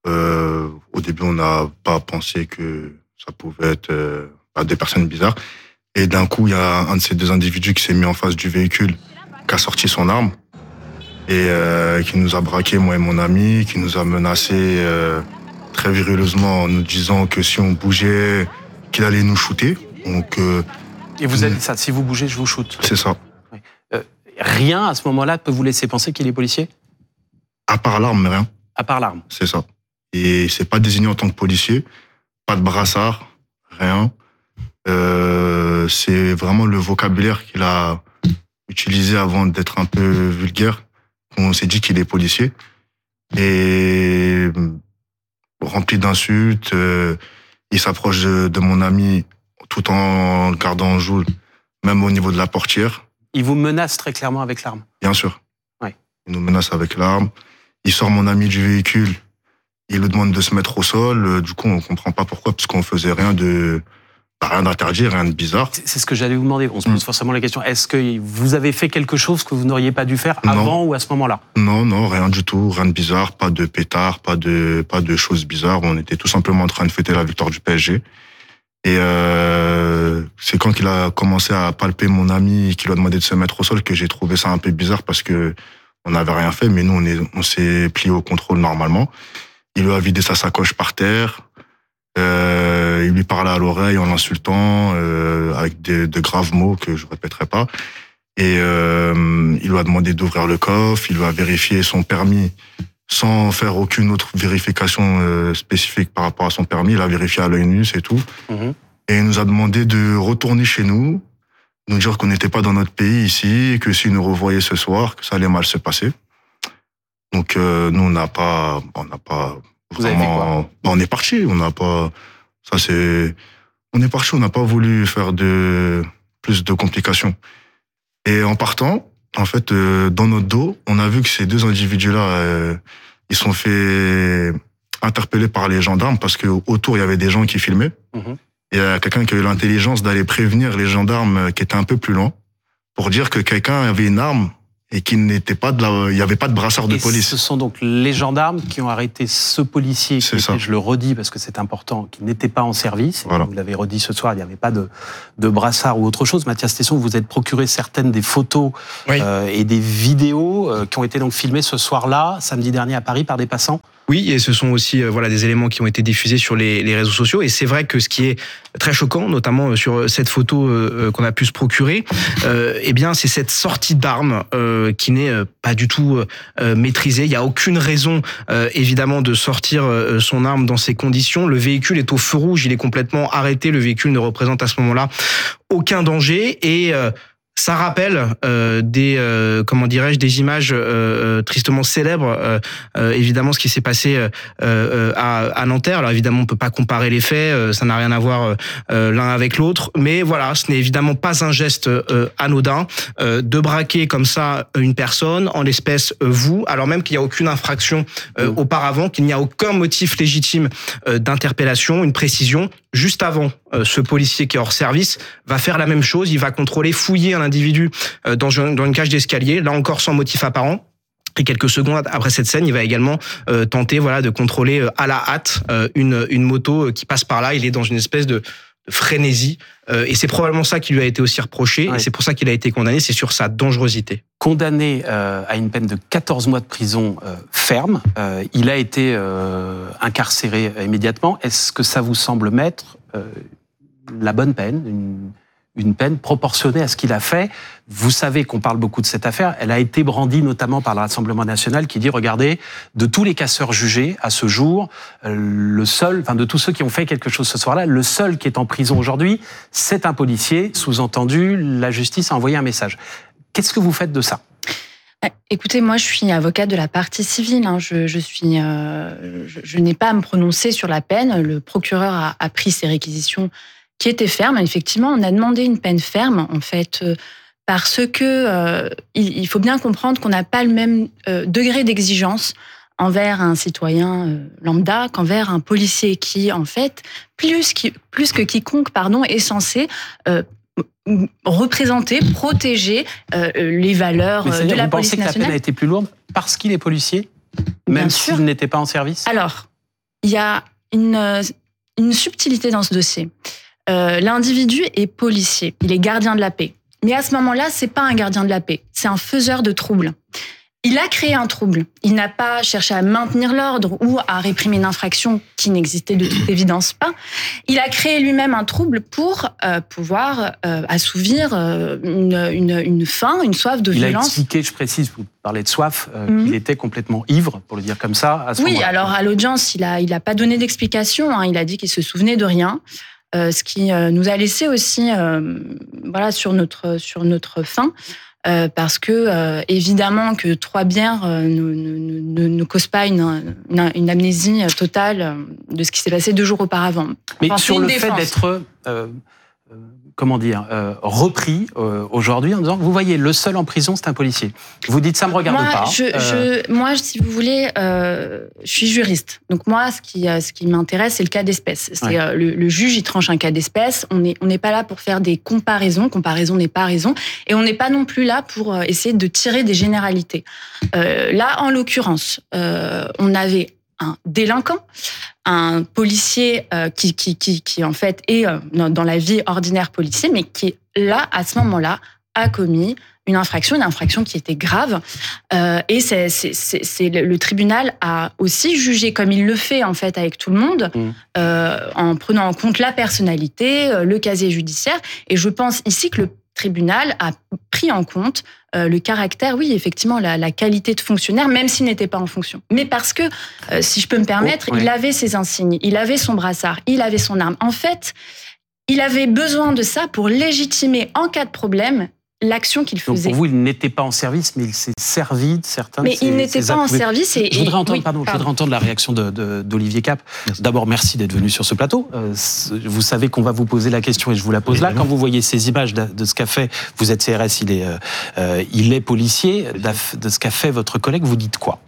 Euh, au début, on n'a pas pensé que ça pouvait être euh, des personnes bizarres. Et d'un coup, il y a un de ces deux individus qui s'est mis en face du véhicule, qui a sorti son arme et euh, qui nous a braqué, moi et mon ami, qui nous a menacé euh, très virileusement en nous disant que si on bougeait, qu'il allait nous shooter. Donc, euh, et vous avez dit ça, si vous bougez, je vous shoot. C'est ça. Oui. Euh, rien à ce moment-là ne peut vous laisser penser qu'il est policier ? À part l'arme, mais rien. À part l'arme. C'est ça. Et c'est pas désigné en tant que policier, pas de brassard, rien. Euh, c'est vraiment le vocabulaire qu'il a utilisé avant d'être un peu vulgaire. On s'est dit qu'il est policier. Et rempli d'insultes, euh, il s'approche de, de mon ami tout en le gardant en joue, même au niveau de la portière. Il vous menace très clairement avec l'arme ? Bien sûr. Oui. Il nous menace avec l'arme. Il sort mon ami du véhicule. Il lui demande de se mettre au sol. Du coup, on comprend pas pourquoi, parce qu'on faisait rien de, rien d'interdit, rien de bizarre. C'est ce que j'allais vous demander. On se pose mmh. forcément la question. Est-ce que vous avez fait quelque chose que vous n'auriez pas dû faire avant non. ou à ce moment-là ? Non, non, rien du tout. Rien de bizarre. Pas de pétard, pas de, pas de choses bizarres. On était tout simplement en train de fêter la victoire du P S G. Et euh, c'est quand il a commencé à palper mon ami et qu'il lui a demandé de se mettre au sol que j'ai trouvé ça un peu bizarre parce que on n'avait rien fait, mais nous, on, est, on s'est plié au contrôle normalement. Il lui a vidé sa sacoche par terre. Euh, il lui parlait à l'oreille en l'insultant euh, avec des, de graves mots que je répéterai pas. Et euh, il lui a demandé d'ouvrir le coffre. Il lui a vérifié son permis sans faire aucune autre vérification euh, spécifique par rapport à son permis. Il a vérifié à l'œil nu, c'est tout. Mmh. Et il nous a demandé de retourner chez nous, nous dire qu'on n'était pas dans notre pays ici, et que s'il nous revoyait ce soir, que ça allait mal se passer. Donc euh, nous on n'a pas, on n'a pas Vous avez fait quoi ? On est parti, on n'a pas, ça c'est, on est parti, on n'a pas voulu faire de plus de complications. Et en partant, en fait, euh, dans notre dos, on a vu que ces deux individus-là, euh, ils sont fait interpeller par les gendarmes parce que autour il y avait des gens qui filmaient. Mmh. Il y a quelqu'un qui a eu l'intelligence d'aller prévenir les gendarmes qui étaient un peu plus loin pour dire que quelqu'un avait une arme et qu'il n'était pas de la, il n'y avait pas de brassard de et police. Ce sont donc les gendarmes qui ont arrêté ce policier qui était, je le redis parce que c'est important, qui n'était pas en service. Voilà. Vous l'avez redit ce soir, il n'y avait pas de, de brassard ou autre chose. Mathias Tesson, vous êtes procuré certaines des photos oui. euh, et des vidéos euh, qui ont été donc filmées ce soir-là, samedi dernier à Paris, par des passants. Oui, et ce sont aussi euh, voilà des éléments qui ont été diffusés sur les, les réseaux sociaux. Et c'est vrai que ce qui est très choquant, notamment sur cette photo euh, qu'on a pu se procurer, euh, eh bien c'est cette sortie d'armes euh, qui n'est pas du tout euh, maîtrisée. Il n'y a aucune raison euh, évidemment de sortir euh, son arme dans ces conditions. Le véhicule est au feu rouge, il est complètement arrêté. Le véhicule ne représente à ce moment-là aucun danger et euh, ça rappelle euh, des euh, comment dirais-je des images euh, tristement célèbres euh, euh, évidemment ce qui s'est passé euh, euh, à, à Nanterre. Alors évidemment on peut pas comparer les faits, euh, ça n'a rien à voir euh, l'un avec l'autre, mais voilà, ce n'est évidemment pas un geste euh, anodin euh, de braquer comme ça une personne, en l'espèce euh, vous, alors même qu'il n'y a aucune infraction euh, mmh. auparavant, qu'il n'y a aucun motif légitime euh, d'interpellation, une précision. Juste avant, euh, ce policier qui est hors service va faire la même chose, il va contrôler, fouiller un individu euh, dans, une, dans une cage d'escalier, là encore sans motif apparent. Et quelques secondes après cette scène, il va également euh, tenter voilà de contrôler euh, à la hâte euh, une, une moto qui passe par là. Il est dans une espèce de, de frénésie. Euh, et c'est probablement ça qui lui a été aussi reproché. Ouais. Et c'est pour ça qu'il a été condamné, c'est sur sa dangerosité. Condamné euh, à une peine de quatorze mois de prison euh, ferme, euh, il a été euh, incarcéré immédiatement. Est-ce que ça vous semble mettre euh, la bonne peine, une, une peine proportionnée à ce qu'il a fait? Vous savez qu'on parle beaucoup de cette affaire. Elle a été brandie notamment par le Rassemblement national qui dit, regardez, de tous les casseurs jugés à ce jour, euh, le seul, enfin de tous ceux qui ont fait quelque chose ce soir-là, le seul qui est en prison aujourd'hui, c'est un policier. Sous-entendu, la justice a envoyé un message. Qu'est-ce que vous faites de ça ? Écoutez, moi, je suis avocate de la partie civile. Hein. Je, je, suis, euh, je, je n'ai pas à me prononcer sur la peine. Le procureur a, a pris ses réquisitions qui étaient fermes. Effectivement, on a demandé une peine ferme, en fait, euh, parce que euh, il, il faut bien comprendre qu'on n'a pas le même euh, degré d'exigence envers un citoyen euh, lambda qu'envers un policier qui, en fait, plus, qui, plus que quiconque, pardon, est censé euh, représenter, protéger euh, les valeurs de la police nationale. Vous pensez que la peine a été plus lourde parce qu'il est policier, même s'il n'était pas en service ? Alors, il y a une, une subtilité dans ce dossier. Euh, l'individu est policier, il est gardien de la paix. Mais à ce moment-là, c'est pas un gardien de la paix, c'est un faiseur de troubles. Il a créé un trouble. Il n'a pas cherché à maintenir l'ordre ou à réprimer une infraction qui n'existait de toute évidence pas. Il a créé lui-même un trouble pour euh, pouvoir euh, assouvir euh, une, une, une faim, une soif de il violence. Il a expliqué, je précise, vous parlez de soif, euh, mmh. qu'il était complètement ivre, pour le dire comme ça, à ce oui, moment-là. Alors à l'audience, il a, il a pas donné d'explication. Hein. Il a dit qu'il se souvenait de rien. Euh, ce qui euh, nous a laissé aussi euh, voilà, sur notre, sur notre faim. Euh, parce que, euh, évidemment, que trois bières euh, ne, ne, ne, ne causent pas une, une, une amnésie totale de ce qui s'est passé deux jours auparavant. Mais enfin, sur le défense. fait d'être, euh, euh, comment dire, euh, repris euh, aujourd'hui en disant, vous voyez, le seul en prison, c'est un policier. Vous dites, ça me regarde moi, pas. Je, euh... je, moi, si vous voulez, euh, je suis juriste. Donc moi, ce qui, ce qui m'intéresse, c'est le cas d'espèce. C'est ouais. euh, le, le juge, il tranche un cas d'espèce. On n'est on n'est pas là pour faire des comparaisons. Comparaison n'est pas raison. Et on n'est pas non plus là pour essayer de tirer des généralités. Euh, là, en l'occurrence, euh, on avait un délinquant, un policier euh, qui, qui, qui, qui, en fait, est euh, dans la vie ordinaire policier, mais qui, là, à ce moment-là, a commis une infraction, une infraction qui était grave. Euh, et c'est, c'est, c'est, c'est le, le tribunal a aussi jugé, comme il le fait, en fait, avec tout le monde, mmh. euh, en prenant en compte la personnalité, euh, le casier judiciaire. Et je pense ici que le tribunal a pris en compte euh, le caractère, oui, effectivement, la, la qualité de fonctionnaire, même s'il n'était pas en fonction. Mais parce que, euh, si je peux me permettre, oh, oui. il avait ses insignes, il avait son brassard, il avait son arme. En fait, il avait besoin de ça pour légitimer, en cas de problème, l'action qu'il faisait. Donc pour vous, il n'était pas en service, mais il s'est servi de certains mais de ses il n'était pas en service. Et, je voudrais entendre, oui, pardon, pardon. Je voudrais entendre la réaction de, de, d'Olivier Cap. Merci. D'abord, merci d'être venu sur ce plateau. Euh, vous savez qu'on va vous poser la question et je vous la pose oui, là. Quand vous voyez ces images de, de ce qu'a fait, vous êtes C R S, il est, euh, il est policier, de ce qu'a fait votre collègue, vous dites quoi?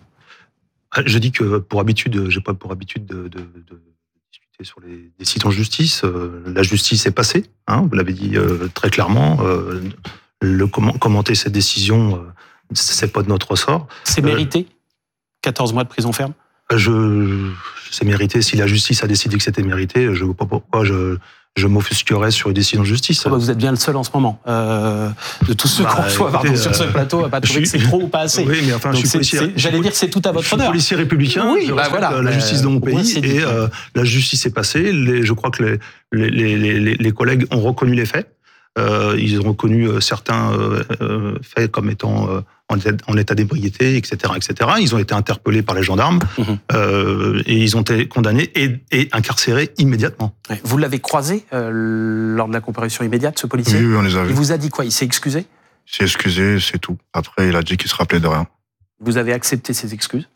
Je dis que pour habitude, j'ai pas pour habitude de, de, de discuter sur les décisions de justice. Euh, la justice est passée, hein, vous l'avez dit euh, très clairement. Euh, Le commenter cette décision, c'est pas de notre ressort. C'est mérité, quatorze mois de prison ferme. Je, c'est mérité. Si la justice a décidé que c'était mérité, je vois pas pourquoi je, je m'offusquerais sur une décision de justice. Oh bah vous êtes bien le seul en ce moment euh, de tous ceux bah, qu'on reçoit pardon, euh, sur ce plateau à pas trouver que c'est trop ou pas assez. Oui, mais enfin, donc je suis policier. C'est, j'allais dire que c'est tout à votre je honneur. Je suis policier républicain. Oui, je bah voilà. La justice de mon pays ouais, et euh, la justice est passée. Les, je crois que les, les, les, les, les collègues ont reconnu les faits. Euh, ils ont reconnu certains euh, faits comme étant euh, en, état, en état d'ébriété, et cetera, et cetera. Ils ont été interpellés par les gendarmes mmh. euh, et ils ont été condamnés et, et incarcérés immédiatement. Vous l'avez croisé euh, lors de la comparution immédiate, ce policier? Oui, oui, on les a vus. Il vous a dit quoi? Il s'est excusé? Il s'est excusé, c'est tout. Après, il a dit qu'il se rappelait de rien. Vous avez accepté ses excuses?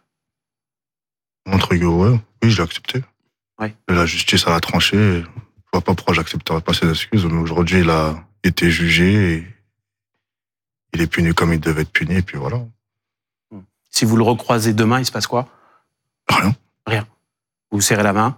Entre guillemets, oui, je l'ai accepté. Ouais. Et la justice, elle a tranché. Je vois pas pourquoi j'accepterais pas ses excuses, mais aujourd'hui, il a été jugé et il est puni comme il devait être puni, et puis voilà. Si vous le recroisez demain, il se passe quoi? Rien. Rien. Vous vous serrez la main?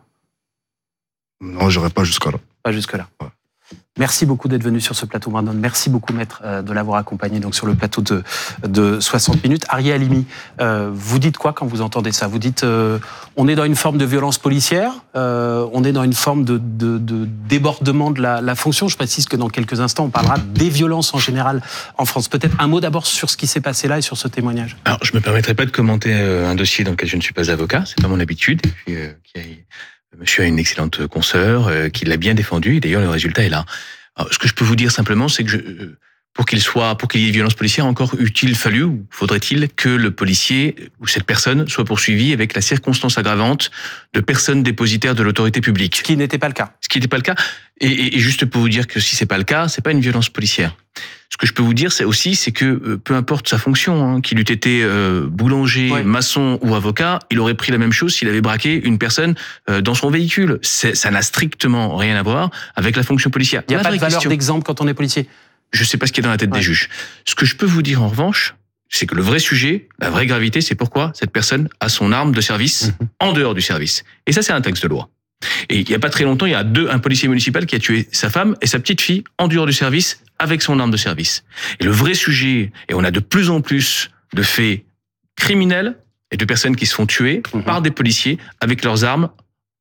Non, j'irai pas jusqu'à là. Pas jusque là. Ouais. Merci beaucoup d'être venu sur ce plateau, Brandon. Merci beaucoup, maître, de l'avoir accompagné donc sur le plateau de, de soixante minutes. Ariel Halimi, euh, vous dites quoi quand vous entendez ça? Vous dites, euh, on est dans une forme de violence policière, euh, on est dans une forme de, de, de débordement de la, la fonction. Je précise que dans quelques instants, on parlera des violences en général en France. Peut-être un mot d'abord sur ce qui s'est passé là et sur ce témoignage. Alors, je me permettrai pas de commenter un dossier dans lequel je ne suis pas avocat, c'est pas mon habitude. Et puis, euh, qui a... Monsieur a une excellente consoeur euh, qui l'a bien défendu. Et d'ailleurs, le résultat est là. Alors, ce que je peux vous dire simplement, c'est que je, pour qu'il soit, pour qu'il y ait violence policière, encore eût-il fallu ou faudrait-il que le policier ou cette personne soit poursuivi avec la circonstance aggravante de personne dépositaire de l'autorité publique. Ce qui n'était pas le cas. Ce qui n'était pas le cas. Et, et, et juste pour vous dire que si c'est pas le cas, c'est pas une violence policière. Ce que je peux vous dire, c'est aussi, c'est que euh, peu importe sa fonction, hein, qu'il eût été euh, boulanger, ouais. maçon ou avocat, il aurait pris la même chose s'il avait braqué une personne euh, dans son véhicule. C'est, ça n'a strictement rien à voir avec la fonction policière. Il n'y a la pas de valeur question, d'exemple quand on est policier. Je ne sais pas ce qui est dans la tête ouais. des juges. Ce que je peux vous dire en revanche, c'est que le vrai sujet, la vraie gravité, c'est pourquoi cette personne a son arme de service mmh. en dehors du service. Et ça, c'est un texte de loi. Et il n'y a pas très longtemps, il y a deux, un policier municipal qui a tué sa femme et sa petite fille en dehors du service avec son arme de service. Et le vrai sujet, et on a de plus en plus de faits criminels et de personnes qui se font tuer mmh. par des policiers avec leurs armes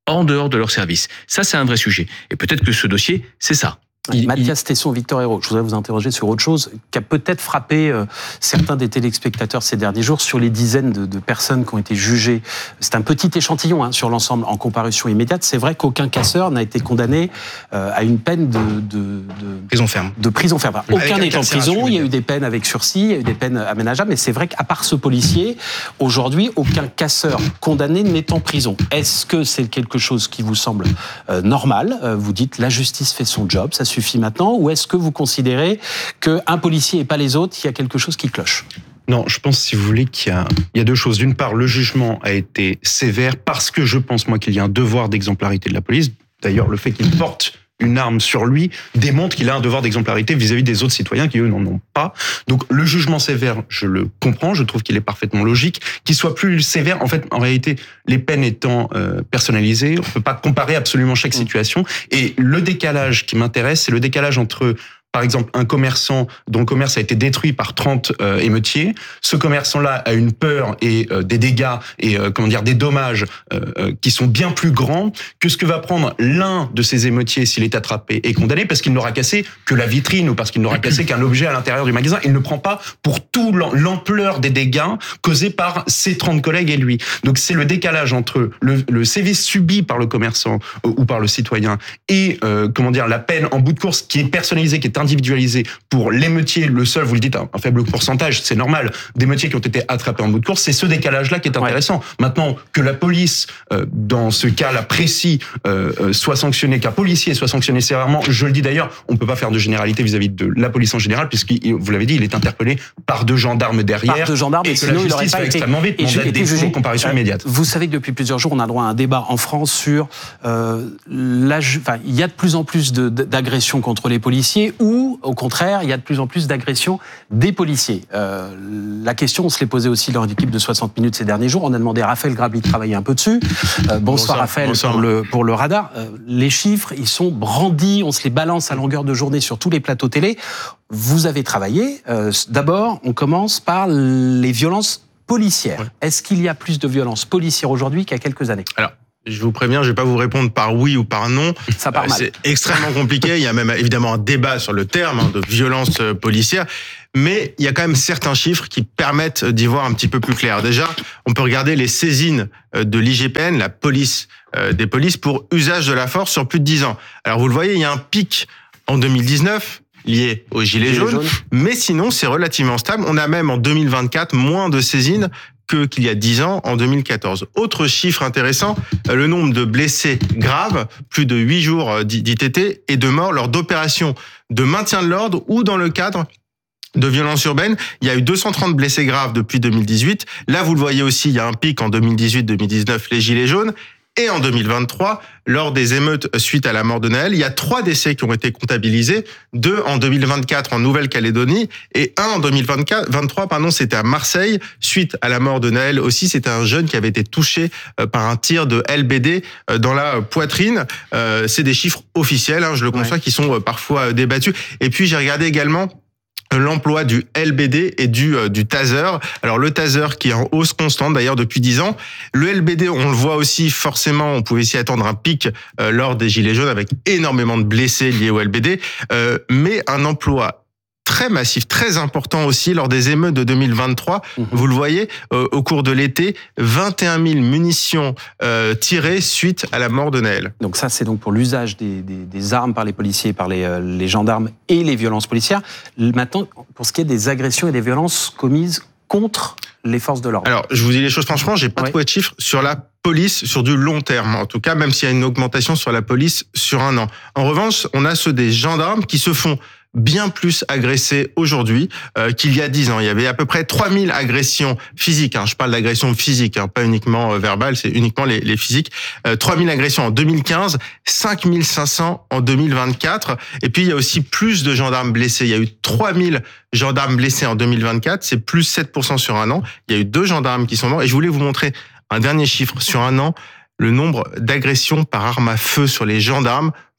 en dehors de leur service. Ça, c'est un vrai sujet. Et peut-être que ce dossier, c'est ça. Il, Mathias il... Tesson, Victor Hérault, je voudrais vous interroger sur autre chose qui a peut-être frappé euh, certains des téléspectateurs ces derniers jours sur les dizaines de, de personnes qui ont été jugées. C'est un petit échantillon hein, sur l'ensemble en comparution immédiate. C'est vrai qu'aucun casseur n'a été condamné euh, à une peine de, de, de prison ferme. De prison ferme. Aucun n'est en prison. Il y a eu des peines avec sursis, il y a eu des peines aménageables. Mais c'est vrai qu'à part ce policier, aujourd'hui, aucun casseur condamné n'est en prison. Est-ce que c'est quelque chose qui vous semble euh, normal ? euh, Vous dites la justice fait son job, ça suffit maintenant, ou est-ce que vous considérez qu'un policier et pas les autres, il y a quelque chose qui cloche ? Non, je pense, si vous voulez, qu'il y a, il y a deux choses. D'une part, le jugement a été sévère parce que je pense, moi, qu'il y a un devoir d'exemplarité de la police. D'ailleurs, le fait qu'il porte une arme sur lui démontre qu'il a un devoir d'exemplarité vis-à-vis des autres citoyens qui, eux, n'en ont pas. Donc, le jugement sévère, je le comprends, je trouve qu'il est parfaitement logique. Qu'il soit plus sévère, en fait, en réalité, les peines étant euh, personnalisées, on peut pas comparer absolument chaque situation. Et le décalage qui m'intéresse, c'est le décalage entre... Par exemple, un commerçant dont le commerce a été détruit par trente euh, émeutiers. Ce commerçant-là a une peur et euh, des dégâts et euh, comment dire des dommages euh, qui sont bien plus grands que ce que va prendre l'un de ces émeutiers s'il est attrapé et condamné parce qu'il n'aura cassé que la vitrine ou parce qu'il n'aura cassé qu'un objet à l'intérieur du magasin. Il ne prend pas pour tout l'ampleur des dégâts causés par ses trente collègues et lui. Donc c'est le décalage entre le, le sévice subi par le commerçant euh, ou par le citoyen et euh, comment dire la peine en bout de course qui est personnalisée, qui est individualisé pour l'émeutier, le seul, vous le dites, un faible pourcentage, c'est normal, d'émeutiers qui ont été attrapés en bout de course, c'est ce décalage-là qui est intéressant. Ouais. Maintenant, que la police, euh, dans ce cas-là précis, euh, soit sanctionnée, qu'un policier soit sanctionné sévèrement, je le dis d'ailleurs, on ne peut pas faire de généralité vis-à-vis de la police en général, puisque, vous l'avez dit, il est interpellé par deux gendarmes derrière, par deux gendarmes, et que la justice va extrêmement vite, mandate des faux, comparution immédiate. Vous savez que depuis plusieurs jours, on a droit à un débat en France sur euh, la, enfin, il y a de plus en plus de, d'agressions contre les policiers, ou au contraire, il y a de plus en plus d'agressions des policiers. Euh, la question, on se l'est posée aussi lors d'équipe de soixante minutes ces derniers jours. On a demandé à Raphaël Grabli de travailler un peu dessus. Euh, bonsoir, bonsoir Raphaël, bonsoir. Pour, le, pour le radar. Euh, les chiffres, ils sont brandis, on se les balance à longueur de journée sur tous les plateaux télé. Vous avez travaillé. Euh, d'abord, on commence par les violences policières. Ouais. Est-ce qu'il y a plus de violences policières aujourd'hui qu'il y a quelques années ? Alors, je vous préviens, je vais pas vous répondre par oui ou par non. Ça part mal. C'est extrêmement compliqué. Il y a même évidemment un débat sur le terme hein, de violence policière. Mais il y a quand même certains chiffres qui permettent d'y voir un petit peu plus clair. Déjà, on peut regarder les saisines de l'I G P N, la police des polices, pour usage de la force sur plus de dix ans. Alors vous le voyez, il y a un pic en deux mille dix-neuf lié aux gilets jaunes, jaunes, mais sinon c'est relativement stable. On a même en deux mille vingt-quatre moins de saisines que qu'il y a dix ans, en deux mille quatorze. Autre chiffre intéressant, le nombre de blessés graves, plus de huit jours d'I T T, et de morts lors d'opérations de maintien de l'ordre ou dans le cadre de violences urbaines. Il y a eu deux cent trente blessés graves depuis deux mille dix-huit. Là, vous le voyez aussi, il y a un pic en deux mille dix-huit deux mille dix-neuf, les gilets jaunes. Et en deux mille vingt-trois, lors des émeutes suite à la mort de Naël, il y a trois décès qui ont été comptabilisés, deux en deux mille vingt-quatre en Nouvelle-Calédonie et un en deux mille vingt-quatre, vingt-trois, pardon, c'était à Marseille, suite à la mort de Naël aussi. C'était un jeune qui avait été touché par un tir de L B D dans la poitrine. C'est des chiffres officiels, hein, je le conçois, ouais. qui sont parfois débattus. Et puis j'ai regardé également l'emploi du L B D et du euh, du taser. Alors le taser qui est en hausse constante d'ailleurs depuis dix ans. Le L B D, on le voit aussi forcément, on pouvait s'y attendre un pic euh, lors des gilets jaunes avec énormément de blessés liés au L B D, euh, mais un emploi très massif, très important aussi lors des émeutes de deux mille vingt-trois. Mmh. Vous le voyez, euh, au cours de l'été, vingt et un mille munitions euh, tirées suite à la mort de Naël. Donc ça, c'est donc pour l'usage des, des, des armes par les policiers, par les, euh, les gendarmes et les violences policières. Maintenant, pour ce qui est des agressions et des violences commises contre les forces de l'ordre. Alors, je vous dis les choses franchement, j'ai pas ouais. trouvé de chiffres sur la police sur du long terme, en tout cas, même s'il y a une augmentation sur la police sur un an. En revanche, on a ceux des gendarmes qui se font bien plus agressés aujourd'hui euh, qu'il y a dix ans. Il y avait à peu près trois mille agressions physiques. Hein. Je parle d'agressions physiques, hein, pas uniquement euh, verbales, c'est uniquement les, les physiques. Euh, trois mille agressions en deux mille quinze, cinq mille cinq cents en deux mille vingt-quatre. Et puis, il y a aussi plus de gendarmes blessés. Il y a eu trois mille gendarmes blessés en deux mille vingt-quatre. C'est plus sept pour cent sur un an. Il y a eu deux gendarmes qui sont morts. Et je voulais vous montrer un dernier chiffre. Sur un an, le nombre d'agressions par arme à feu sur les gendarmes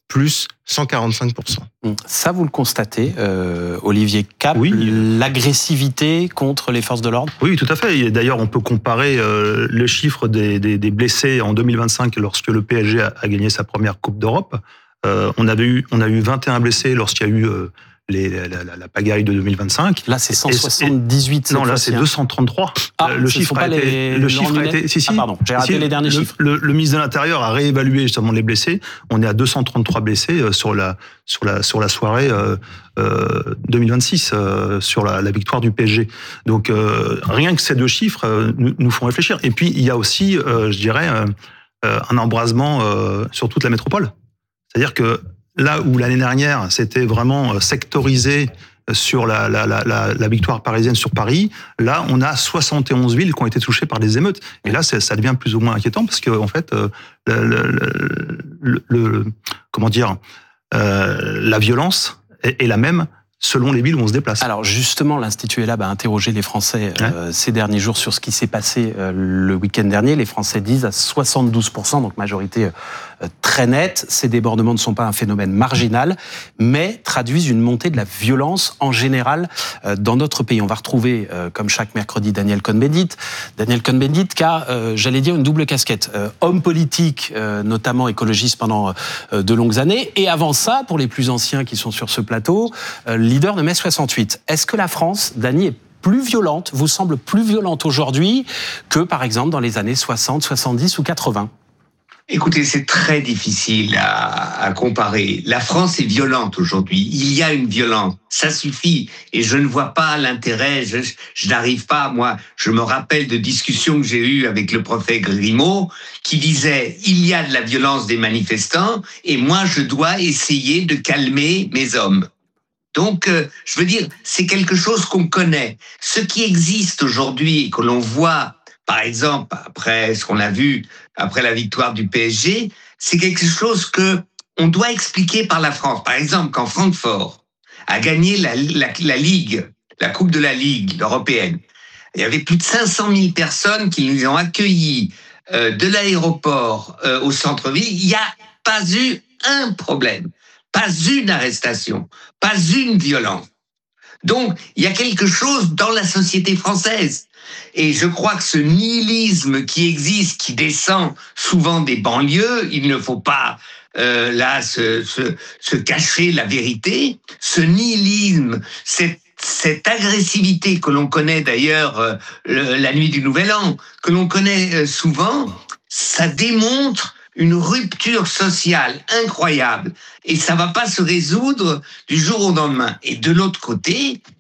plus cent quarante-cinq pour cent. Ça, vous le constatez, euh, Olivier Cap, oui. l'agressivité contre les forces de l'ordre? Oui, tout à fait. Et d'ailleurs, on peut comparer euh, le chiffre des, des, des blessés en deux mille vingt-cinq, lorsque le P S G a, a gagné sa première Coupe d'Europe. Euh, on, avait eu, on a eu vingt et un blessés lorsqu'il y a eu euh, les, la, la, la pagaille de deux mille vingt-cinq. Là, c'est cent soixante-dix-huit. Et, non, là, c'est deux cent trente-trois. Ah, le chiffre a été. Les, le chiffre a été. Si, si. Ah, pardon, j'ai raté si, les derniers le, chiffres. Le, le, le ministre de l'Intérieur a réévalué justement les blessés. On est à deux cent trente-trois blessés sur la sur la sur la soirée euh, euh, deux mille vingt-six euh, sur la, la victoire du P S G. Donc euh, rien que ces deux chiffres euh, nous, nous font réfléchir. Et puis il y a aussi, euh, je dirais, euh, un embrasement euh, sur toute la métropole. C'est-à-dire que là où l'année dernière c'était vraiment sectorisé sur la, la, la, la victoire parisienne sur Paris, là, on a soixante et onze villes qui ont été touchées par des émeutes. Et là, ça devient plus ou moins inquiétant parce que, en fait, le, le, le, le comment dire, euh, la violence est, est la même selon les villes où on se déplace. Alors justement, l'Institut ELAB a interrogé les Français euh, ouais. ces derniers jours sur ce qui s'est passé euh, le week-end dernier. Les Français disent à soixante-douze pour cent, donc majorité euh, très nette, ces débordements ne sont pas un phénomène marginal, mais traduisent une montée de la violence en général euh, dans notre pays. On va retrouver, euh, comme chaque mercredi, Daniel Cohn-Bendit. Daniel Cohn-Bendit qui a, euh, j'allais dire, une double casquette. Euh, homme politique, euh, notamment écologiste pendant euh, de longues années, et avant ça, pour les plus anciens qui sont sur ce plateau, euh, leader de mai soixante-huit. Est-ce que la France, Dany, est plus violente, vous semble plus violente aujourd'hui que, par exemple, dans les années soixante, soixante-dix ou quatre-vingts? Écoutez, c'est très difficile à, à comparer. La France est violente aujourd'hui. Il y a une violence. Ça suffit. Et je ne vois pas l'intérêt. Je, je n'arrive pas, moi, je me rappelle de discussions que j'ai eues avec le préfet Grimaud qui disait il y a de la violence des manifestants et moi, je dois essayer de calmer mes hommes. Donc, euh, je veux dire, c'est quelque chose qu'on connaît. Ce qui existe aujourd'hui, que l'on voit, par exemple, après ce qu'on a vu, après la victoire du P S G, c'est quelque chose que on doit expliquer par la France. Par exemple, quand Francfort a gagné la, la, la Ligue, la Coupe de la Ligue européenne, il y avait plus de cinq cent mille personnes qui nous ont accueillis euh, de l'aéroport euh, au centre-ville. Il n'y a pas eu un problème. Pas une arrestation, pas une violence. Donc, il y a quelque chose dans la société française. Et je crois que ce nihilisme qui existe, qui descend souvent des banlieues, il ne faut pas euh, là se, se, se cacher la vérité. Ce nihilisme, cette, cette agressivité que l'on connaît d'ailleurs euh, le, la nuit du Nouvel An, que l'on connaît euh, souvent, ça démontre une rupture sociale incroyable. Et ça va pas se résoudre du jour au lendemain. Et de l'autre côté,